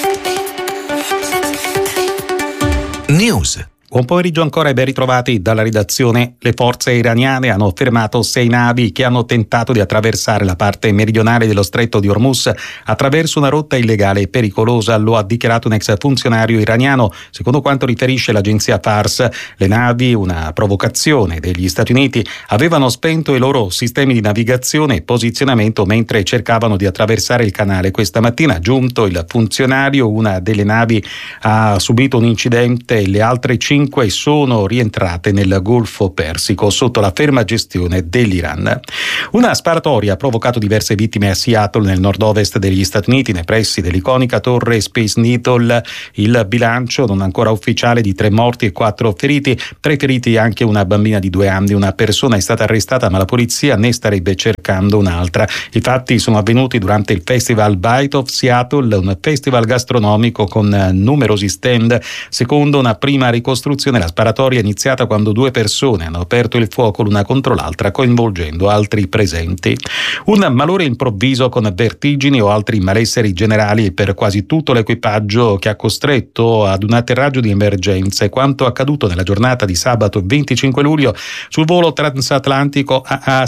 News. Buon pomeriggio ancora e ben ritrovati dalla redazione. Le forze iraniane hanno fermato 6 navi che hanno tentato di attraversare la parte meridionale dello stretto di Hormuz attraverso una rotta illegale e pericolosa, lo ha dichiarato un ex funzionario iraniano. Secondo quanto riferisce l'agenzia Fars, le navi, una provocazione degli Stati Uniti, avevano spento i loro sistemi di navigazione e posizionamento mentre cercavano di attraversare il canale. Questa mattina, giunto il funzionario, una delle navi ha subito un incidente e le altre 5 sono rientrate nel Golfo Persico sotto la ferma gestione dell'Iran. Una sparatoria ha provocato diverse vittime a Seattle, nel nord-ovest degli Stati Uniti, nei pressi dell'iconica torre Space Needle. Il bilancio non ancora ufficiale di 3 morti e 4 feriti. 3 feriti anche una bambina di 2 anni. Una persona è stata arrestata, ma la polizia ne starebbe cercando un'altra. I fatti sono avvenuti durante il Festival Bite of Seattle, un festival gastronomico con numerosi stand. Secondo una prima ricostruzione, la sparatoria è iniziata quando 2 persone hanno aperto il fuoco l'una contro l'altra, coinvolgendo altri presenti. Un malore improvviso con vertigini o altri malesseri generali per quasi tutto l'equipaggio che ha costretto ad un atterraggio di emergenza. È quanto accaduto nella giornata di sabato 25 luglio sul volo transatlantico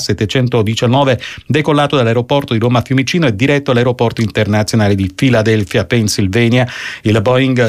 AA719 decollato dall'aeroporto di Roma Fiumicino e diretto all'aeroporto internazionale di Philadelphia, Pennsylvania. Il Boeing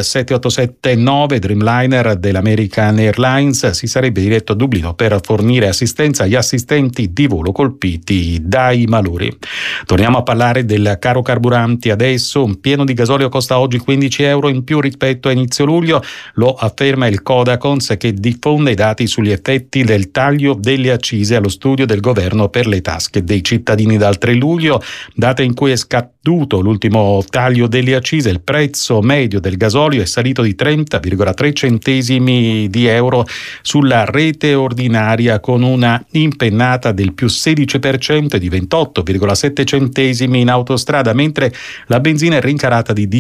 787-9 Dreamliner dell'American Airlines si sarebbe diretto a Dublino per fornire assistenza agli assistenti di volo colpiti dai malori. Torniamo a parlare del caro carburanti adesso. Un pieno di gasolio costa oggi 15 euro in più rispetto a inizio luglio, lo afferma il Codacons, che diffonde i dati sugli effetti del taglio delle accise allo studio del governo per le tasche dei cittadini dal 3 luglio, data in cui è scaduto l'ultimo taglio delle accise. Il prezzo medio del gasolio è salito di 30,3 centesimi di euro sulla rete ordinaria, con una impennata del più 16% e di 28,7 centesimi in autostrada, mentre la benzina è rincarata di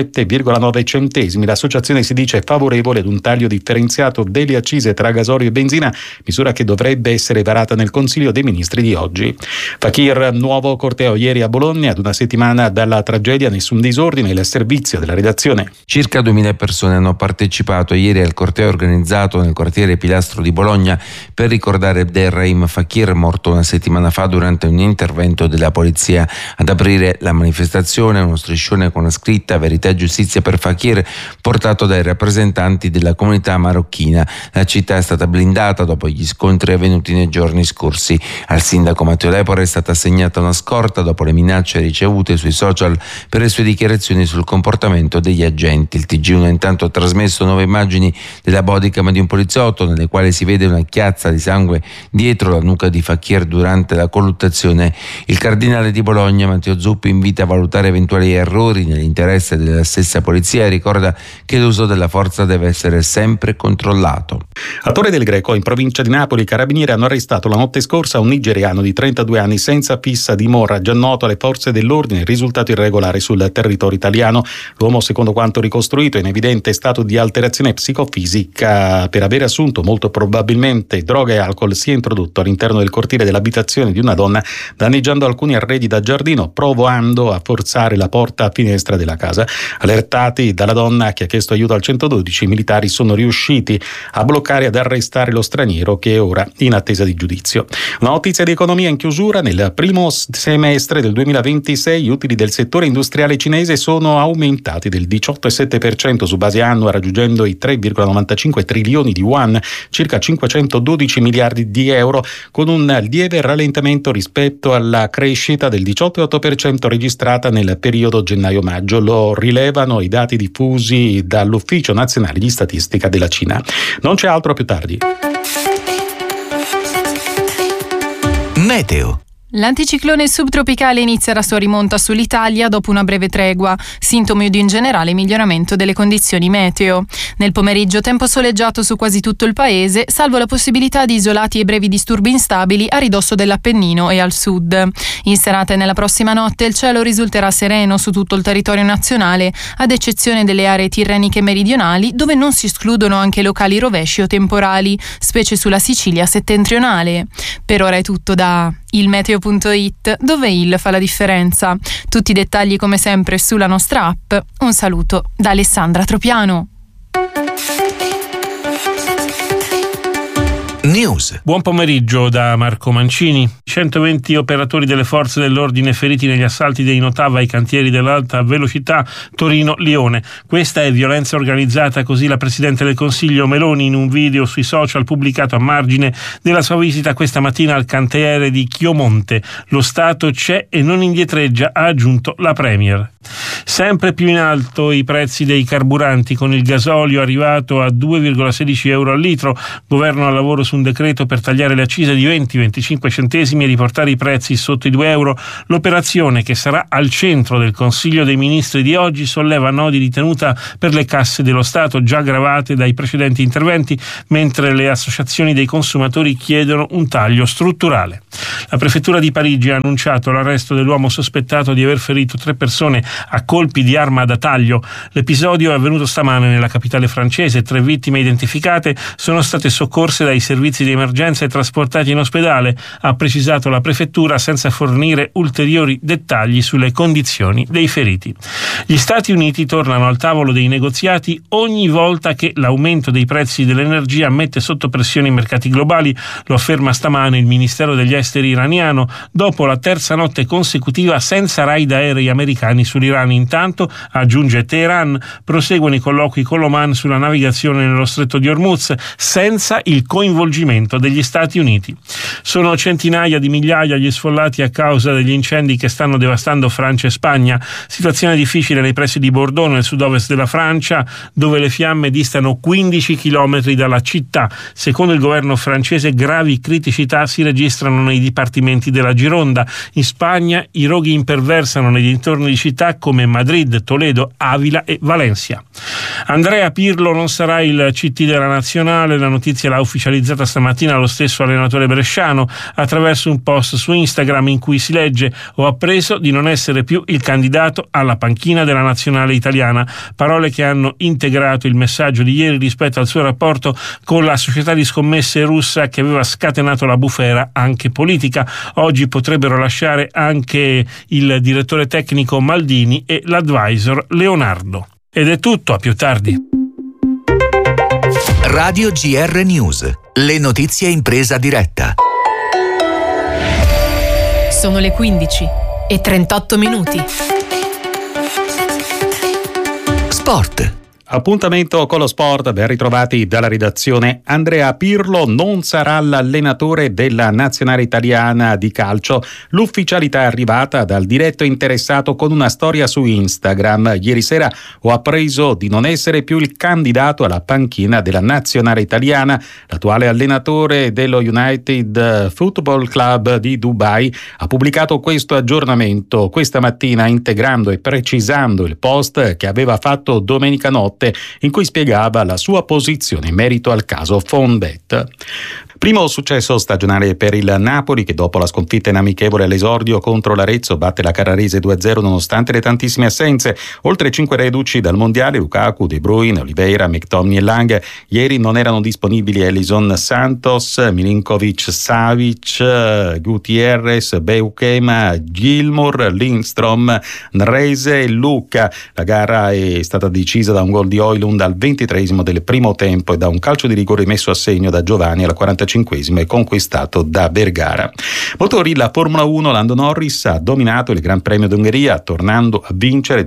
17,9 centesimi. L'associazione si dice favorevole ad un taglio differenziato delle accise tra gasolio e benzina, misura che dovrebbe essere varata nel Consiglio dei Ministri di oggi. Fakir, nuovo corteo ieri a Bologna, ad una settimana dalla tragedia, nessun disordine. Il servizio della redazione. Circa 2000 persone hanno partecipato ieri al corteo organizzato nel quartiere Pilastro di Bologna per ricordare Abderrahim Fakir, morto una settimana fa durante un intervento della polizia. Ad aprire la manifestazione uno striscione con la scritta "Verità e giustizia per Fakir", portato dai rappresentanti della comunità marocchina. La città è stata blindata dopo gli scontri avvenuti nei giorni scorsi. Al sindaco Matteo Lepore è stata assegnata una scorta dopo le minacce ricevute sui social per le sue dichiarazioni sul comportamento degli agenti. Il TG1 ha intanto trasmesso nuove immagini della bodycam di un poliziotto, nelle quali si vede una chiazza di sangue dietro la nuca di Fakir durante la colluttazione. Il cardinale di Bologna Matteo Zuppi invita a valutare eventuali errori nell'interesse della stessa polizia e ricorda che l'uso della forza deve essere sempre controllato. A Torre del Greco, in provincia di Napoli, i carabinieri hanno arrestato la notte scorsa un nigeriano di 32 anni senza fissa dimora, già noto alle forze dell'ordine, risultato irregolare sul territorio italiano. L'uomo, secondo quanto ricostruito, è in evidente stato di alterazione psicofisica per aver assunto molto probabilmente droga e alcol. Si è introdotto all'interno del cortile dell'abitazione di una donna, danneggiando alcuni arredi da giardino, provando a forzare la porta a finestra della casa. Allertati dalla donna, che ha chiesto aiuto al 112, i militari sono riusciti a bloccare e ad arrestare lo straniero, che è ora in attesa di giudizio. Una notizia di economia in chiusura: nel primo semestre del 2026 gli utili utili del settore industriale cinese sono aumentati del 18,7% su base annua, raggiungendo i 3,95 trilioni di yuan, circa 512 miliardi di euro, con un lieve rallentamento rispetto alla crescita del 18,8% registrata nel periodo gennaio-maggio. Lo rilevano i dati diffusi dall'Ufficio Nazionale di Statistica della Cina. Non c'è altro, più tardi. Meteo. L'anticiclone subtropicale inizia la sua rimonta sull'Italia dopo una breve tregua, sintomi di un generale miglioramento delle condizioni meteo. Nel pomeriggio tempo soleggiato su quasi tutto il paese, salvo la possibilità di isolati e brevi disturbi instabili a ridosso dell'Appennino e al sud. In serata e nella prossima notte il cielo risulterà sereno su tutto il territorio nazionale, ad eccezione delle aree tirreniche meridionali, dove non si escludono anche locali rovesci o temporali, specie sulla Sicilia settentrionale. Per ora è tutto da ilmeteo.it, dove il fa la differenza. Tutti i dettagli come sempre sulla nostra app. Un saluto da Alessandra Tropiano. News. Buon pomeriggio da Marco Mancini. 120 operatori delle forze dell'ordine feriti negli assalti dei Notava ai cantieri dell'alta velocità Torino-Lione. Questa è violenza organizzata, così la Presidente del Consiglio Meloni in un video sui social pubblicato a margine della sua visita questa mattina al cantiere di Chiomonte. Lo Stato c'è e non indietreggia, ha aggiunto la Premier. Sempre più in alto i prezzi dei carburanti, con il gasolio arrivato a 2,16 euro al litro. Governo al lavoro su un decreto per tagliare le accise di 20-25 centesimi e riportare i prezzi sotto i 2 euro. L'operazione, che sarà al centro del Consiglio dei Ministri di oggi, solleva nodi di tenuta per le casse dello Stato già gravate dai precedenti interventi, mentre le associazioni dei consumatori chiedono un taglio strutturale. La prefettura di Parigi ha annunciato l'arresto dell'uomo sospettato di aver ferito 3 persone a colpi di arma da taglio. L'episodio è avvenuto stamane nella capitale francese. 3 vittime identificate sono state soccorse dai servizi di emergenza e trasportate in ospedale, ha precisato la prefettura, senza fornire ulteriori dettagli sulle condizioni dei feriti. Gli Stati Uniti tornano al tavolo dei negoziati ogni volta che l'aumento dei prezzi dell'energia mette sotto pressione i mercati globali, lo afferma stamane il Ministero degli Esteri iraniano, dopo la terza notte consecutiva senza raid aerei americani sull'Iran. Intanto, aggiunge Teheran, proseguono i colloqui con l'Oman sulla navigazione nello stretto di Hormuz, senza il coinvolgimento degli Stati Uniti. Sono centinaia di migliaia gli sfollati a causa degli incendi che stanno devastando Francia e Spagna. Situazione difficile nei pressi di Bordeaux, nel sud-ovest della Francia, dove le fiamme distano 15 chilometri dalla città. Secondo il governo francese, gravi criticità si registrano nei dipartimenti della Gironda. In Spagna i roghi imperversano nei dintorni di città come Madrid, Toledo, Avila e Valencia. Andrea Pirlo non sarà il CT della nazionale. La notizia l'ha ufficializzata stamattina lo stesso allenatore bresciano attraverso un post su Instagram in cui si legge: ho appreso di non essere più il candidato alla panchina della nazionale italiana. Parole che hanno integrato il messaggio di ieri rispetto al suo rapporto con la società di scommesse russa che aveva scatenato la bufera anche politica. Oggi potrebbero lasciare anche il direttore tecnico Maldini e l'advisor Leonardo. Ed è tutto, a più tardi. Radio GR News, le notizie in presa diretta. Sono le 15:38. Sport. Appuntamento con lo sport, ben ritrovati dalla redazione. Andrea Pirlo non sarà l'allenatore della nazionale italiana di calcio. L'ufficialità è arrivata dal diretto interessato con una storia su Instagram. Ieri sera ho appreso di non essere più il candidato alla panchina della nazionale italiana. L'attuale allenatore dello United Football Club di Dubai ha pubblicato questo aggiornamento questa mattina, integrando e precisando il post che aveva fatto domenica notte, in cui spiegava la sua posizione in merito al caso Fonbet. Primo successo stagionale per il Napoli, che dopo la sconfitta in amichevole all'esordio contro l'Arezzo batte la Carrarese 2-0 nonostante le tantissime assenze. Oltre 5 reduci dal mondiale, Lukaku, De Bruyne, Oliveira, McTominay e Lang. Ieri non erano disponibili Ellison Santos, Milinkovic-Savic, Gutierrez, Beukema, Gilmour, Lindstrom, Nrese e Lucca. La gara è stata decisa da un gol di Højlund al 23esimo del primo tempo e da un calcio di rigore messo a segno da Giovanni al 45esimo 35esimo e conquistato da Vergara. Motori, la Formula 1, Lando Norris ha dominato il Gran Premio d'Ungheria, tornando a vincere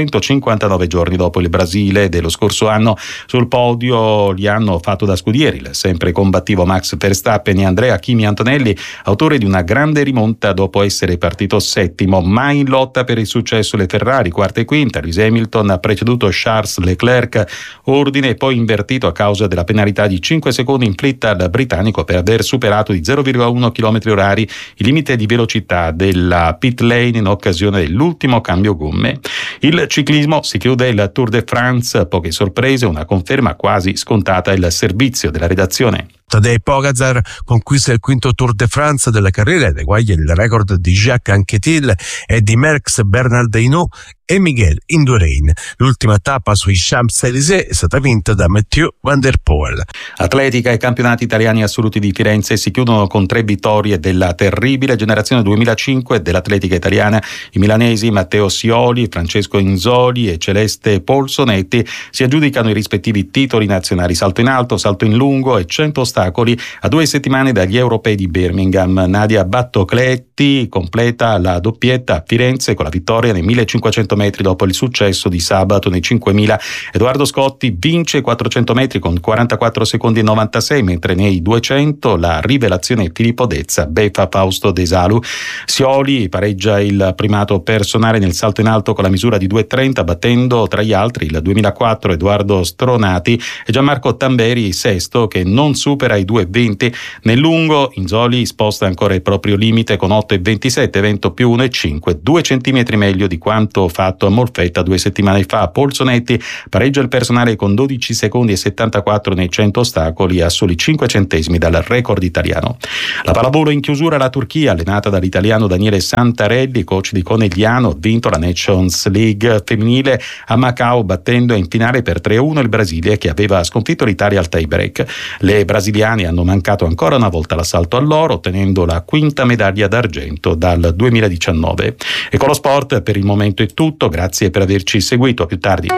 259 giorni dopo il Brasile dello scorso anno. Sul podio li hanno fatto da scudieri il sempre combattivo Max Verstappen e Andrea Kimi Antonelli, autore di una grande rimonta dopo essere partito settimo, ma in lotta per il successo le Ferrari, quarta e quinta. Lewis Hamilton ha preceduto Charles Leclerc, ordine poi invertito a causa della penalità di 5 secondi inflitta al britannico per aver superato di 0,1 km/h il limite di velocità della pit lane in occasione dell'ultimo cambio gomme. Il ciclismo, si chiude il Tour de France, poche sorprese, una conferma quasi scontata, il servizio della redazione. Tadej Pogačar conquista il quinto Tour de France della carriera ed eguaglia il record di Jacques Anquetil e di Merckx Bernal Hinault e Miguel Indurain. L'ultima tappa sui Champs-Élysées è stata vinta da Mathieu Van der Poel. Atletica e campionati italiani assoluti di Firenze si chiudono con 3 vittorie della terribile generazione 2005 dell'atletica italiana. I milanesi Matteo Sioli, Francesco Inzoli e Celeste Polsonetti si aggiudicano i rispettivi titoli nazionali salto in alto, salto in lungo e 100 ostacoli a 2 settimane dagli europei di Birmingham. Nadia Battocletti completa la doppietta a Firenze con la vittoria nei 1500 metri dopo il successo di sabato nei 5000. Edoardo Scotti vince 400 metri con 44 secondi e 96, mentre nei 200 la rivelazione Filippo Dezza beffa Fausto De Salu. Sioli pareggia il primato personale nel salto in alto con la misura di 2,30, battendo tra gli altri il 2004 Edoardo Stronati e Gianmarco Tamberi, sesto, che non supera i 2,20. Nel lungo Inzoli sposta ancora il proprio limite con 8,27, evento più 1,5, 2 centimetri meglio di quanto fatto a Molfetta 2 settimane fa. Polsonetti pareggia il personale con 12 secondi e 74 nei 100 ostacoli, a soli 5 centesimi dal record italiano. La pallavolo in chiusura, la Turchia, allenata dall'italiano Daniele Santarelli, coach di Conegliano, ha vinto la Nations League femminile a Macao, battendo in finale per 3-1 il Brasile, che aveva sconfitto l'Italia al tie break. Le brasiliane hanno mancato ancora una volta l'assalto all'oro, ottenendo la quinta medaglia d'argento dal 2019. E con lo sport per il momento è tutto, grazie per averci seguito, a più tardi.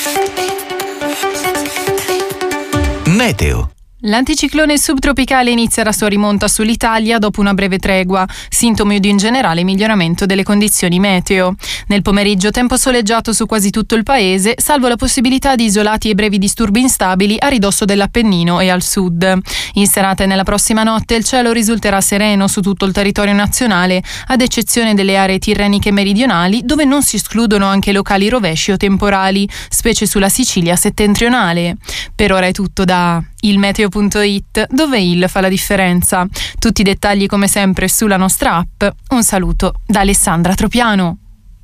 Meteo. L'anticiclone subtropicale inizia la sua rimonta sull'Italia dopo una breve tregua, sintomi di un generale miglioramento delle condizioni meteo. Nel pomeriggio tempo soleggiato su quasi tutto il paese, salvo la possibilità di isolati e brevi disturbi instabili a ridosso dell'Appennino e al sud. In serata e nella prossima notte il cielo risulterà sereno su tutto il territorio nazionale, ad eccezione delle aree tirreniche meridionali, dove non si escludono anche locali rovesci o temporali, specie sulla Sicilia settentrionale. Per ora è tutto da ilmeteo.it, dove il fa la differenza. Tutti i dettagli come sempre sulla nostra app. Un saluto da Alessandra Tropiano.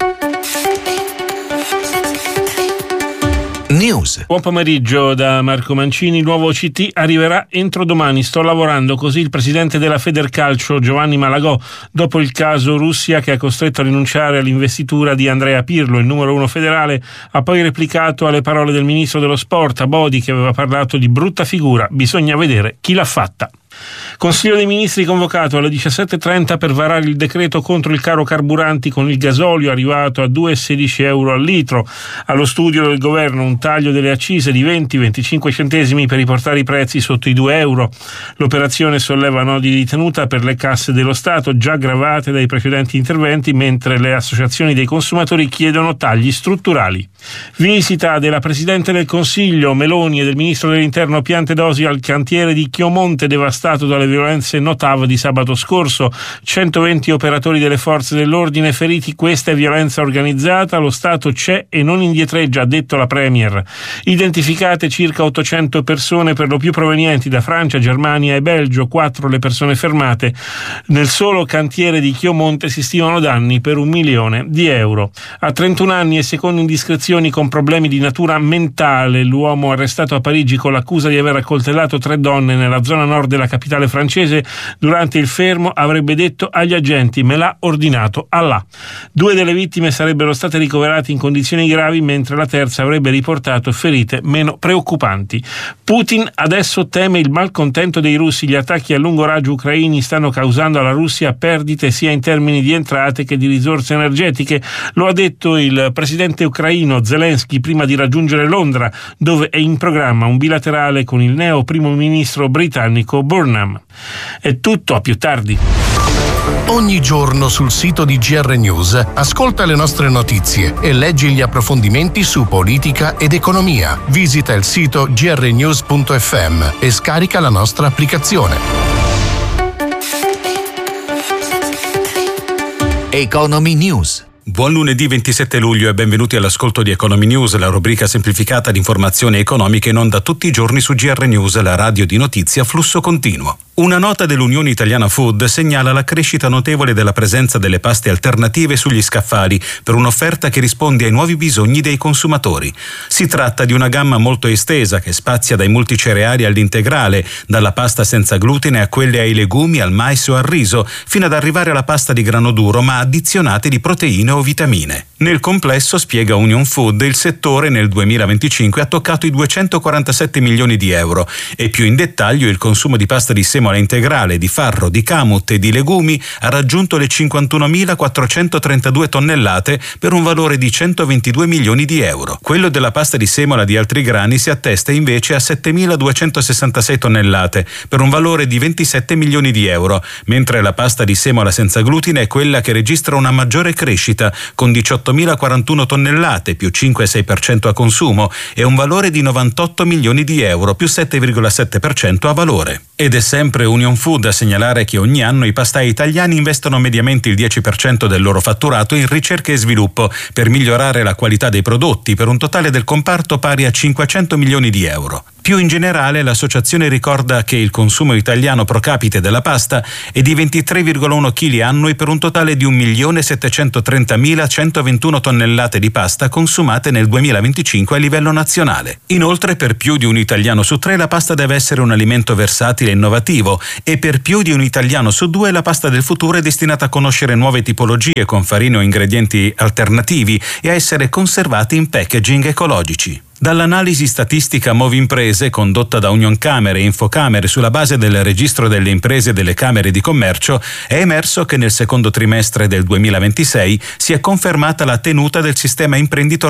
News. Buon pomeriggio da Marco Mancini. Il nuovo CT arriverà entro domani. Sto lavorando, così il presidente della Federcalcio Giovanni Malagò, dopo il caso Russia che ha costretto a rinunciare all'investitura di Andrea Pirlo, il numero 1 federale, ha poi replicato alle parole del ministro dello sport Abodi, che aveva parlato di brutta figura. Bisogna vedere chi l'ha fatta. Consiglio dei Ministri convocato alle 17.30 per varare il decreto contro il caro carburanti con il gasolio arrivato a 2,16 euro al litro. Allo studio del governo un taglio delle accise di 20-25 centesimi per riportare i prezzi sotto i 2 euro. L'operazione solleva nodi di tenuta per le casse dello Stato già gravate dai precedenti interventi, mentre le associazioni dei consumatori chiedono tagli strutturali. Visita della Presidente del Consiglio Meloni e del Ministro dell'Interno Piantedosi al cantiere di Chiomonte, devastato dalle violenze NOTAV di sabato scorso. 120 operatori delle forze dell'ordine feriti. Questa è violenza organizzata, lo Stato c'è e non indietreggia, ha detto la Premier. Identificate circa 800 persone, per lo più provenienti da Francia, Germania e Belgio. 4 le persone fermate. Nel solo cantiere di Chiomonte si stimano danni per 1 milione di euro. A 31 anni e secondo indiscrezioni con problemi di natura mentale, l'uomo arrestato a Parigi con l'accusa di aver accoltellato 3 donne nella zona nord della capitale francese. Durante il fermo avrebbe detto agli agenti: me l'ha ordinato Allah. 2 delle vittime sarebbero state ricoverate in condizioni gravi, mentre la terza avrebbe riportato ferite meno preoccupanti. Putin adesso teme il malcontento dei russi. Gli attacchi a lungo raggio ucraini stanno causando alla Russia perdite sia in termini di entrate che di risorse energetiche. Lo ha detto il presidente ucraino Zelensky prima di raggiungere Londra, dove è in programma un bilaterale con il neo primo ministro britannico Boris Burnham. È tutto, a più tardi. Ogni giorno sul sito di GR News ascolta le nostre notizie e leggi gli approfondimenti su politica ed economia. Visita il sito grnews.fm e scarica la nostra applicazione. Economy News. Buon lunedì 27 luglio e benvenuti all'ascolto di Economy News, la rubrica semplificata di informazioni economiche in onda tutti i giorni su GR News, la radio di notizia a flusso continuo. Una nota dell'Unione Italiana Food segnala la crescita notevole della presenza delle paste alternative sugli scaffali per un'offerta che risponde ai nuovi bisogni dei consumatori. Si tratta di una gamma molto estesa che spazia dai multicereali all'integrale, dalla pasta senza glutine a quelle ai legumi, al mais o al riso, fino ad arrivare alla pasta di grano duro ma addizionate di proteine o vitamine. Nel complesso, spiega Union Food, il settore nel 2025 ha toccato i 247 milioni di euro e più in dettaglio il consumo di pasta di semola integrale, di farro, di kamut e di legumi ha raggiunto le 51.432 tonnellate per un valore di 122 milioni di euro. Quello della pasta di semola di altri grani si attesta invece a 7.266 tonnellate per un valore di 27 milioni di euro, mentre la pasta di semola senza glutine è quella che registra una maggiore crescita con 18.041 tonnellate più 5,6% a consumo e un valore di 98 milioni di euro più 7,7% a valore. Ed è sempre Union Food a segnalare che ogni anno i pastai italiani investono mediamente il 10% del loro fatturato in ricerca e sviluppo per migliorare la qualità dei prodotti, per un totale del comparto pari a 500 milioni di euro. Più in generale, l'associazione ricorda che il consumo italiano pro capite della pasta è di 23,1 kg annui per un totale di 1.730.121 tonnellate di pasta consumate nel 2025 a livello nazionale. Inoltre, per più di un italiano su 3 la pasta deve essere un alimento versatile e innovativo e per più di un italiano su 2 la pasta del futuro è destinata a conoscere nuove tipologie con farine o ingredienti alternativi e a essere conservati in packaging ecologici. Dall'analisi statistica Movimprese condotta da Unioncamere e Infocamere sulla base del registro delle imprese e delle camere di commercio è emerso che nel secondo trimestre del 2026 si è confermata la tenuta del sistema imprenditoriale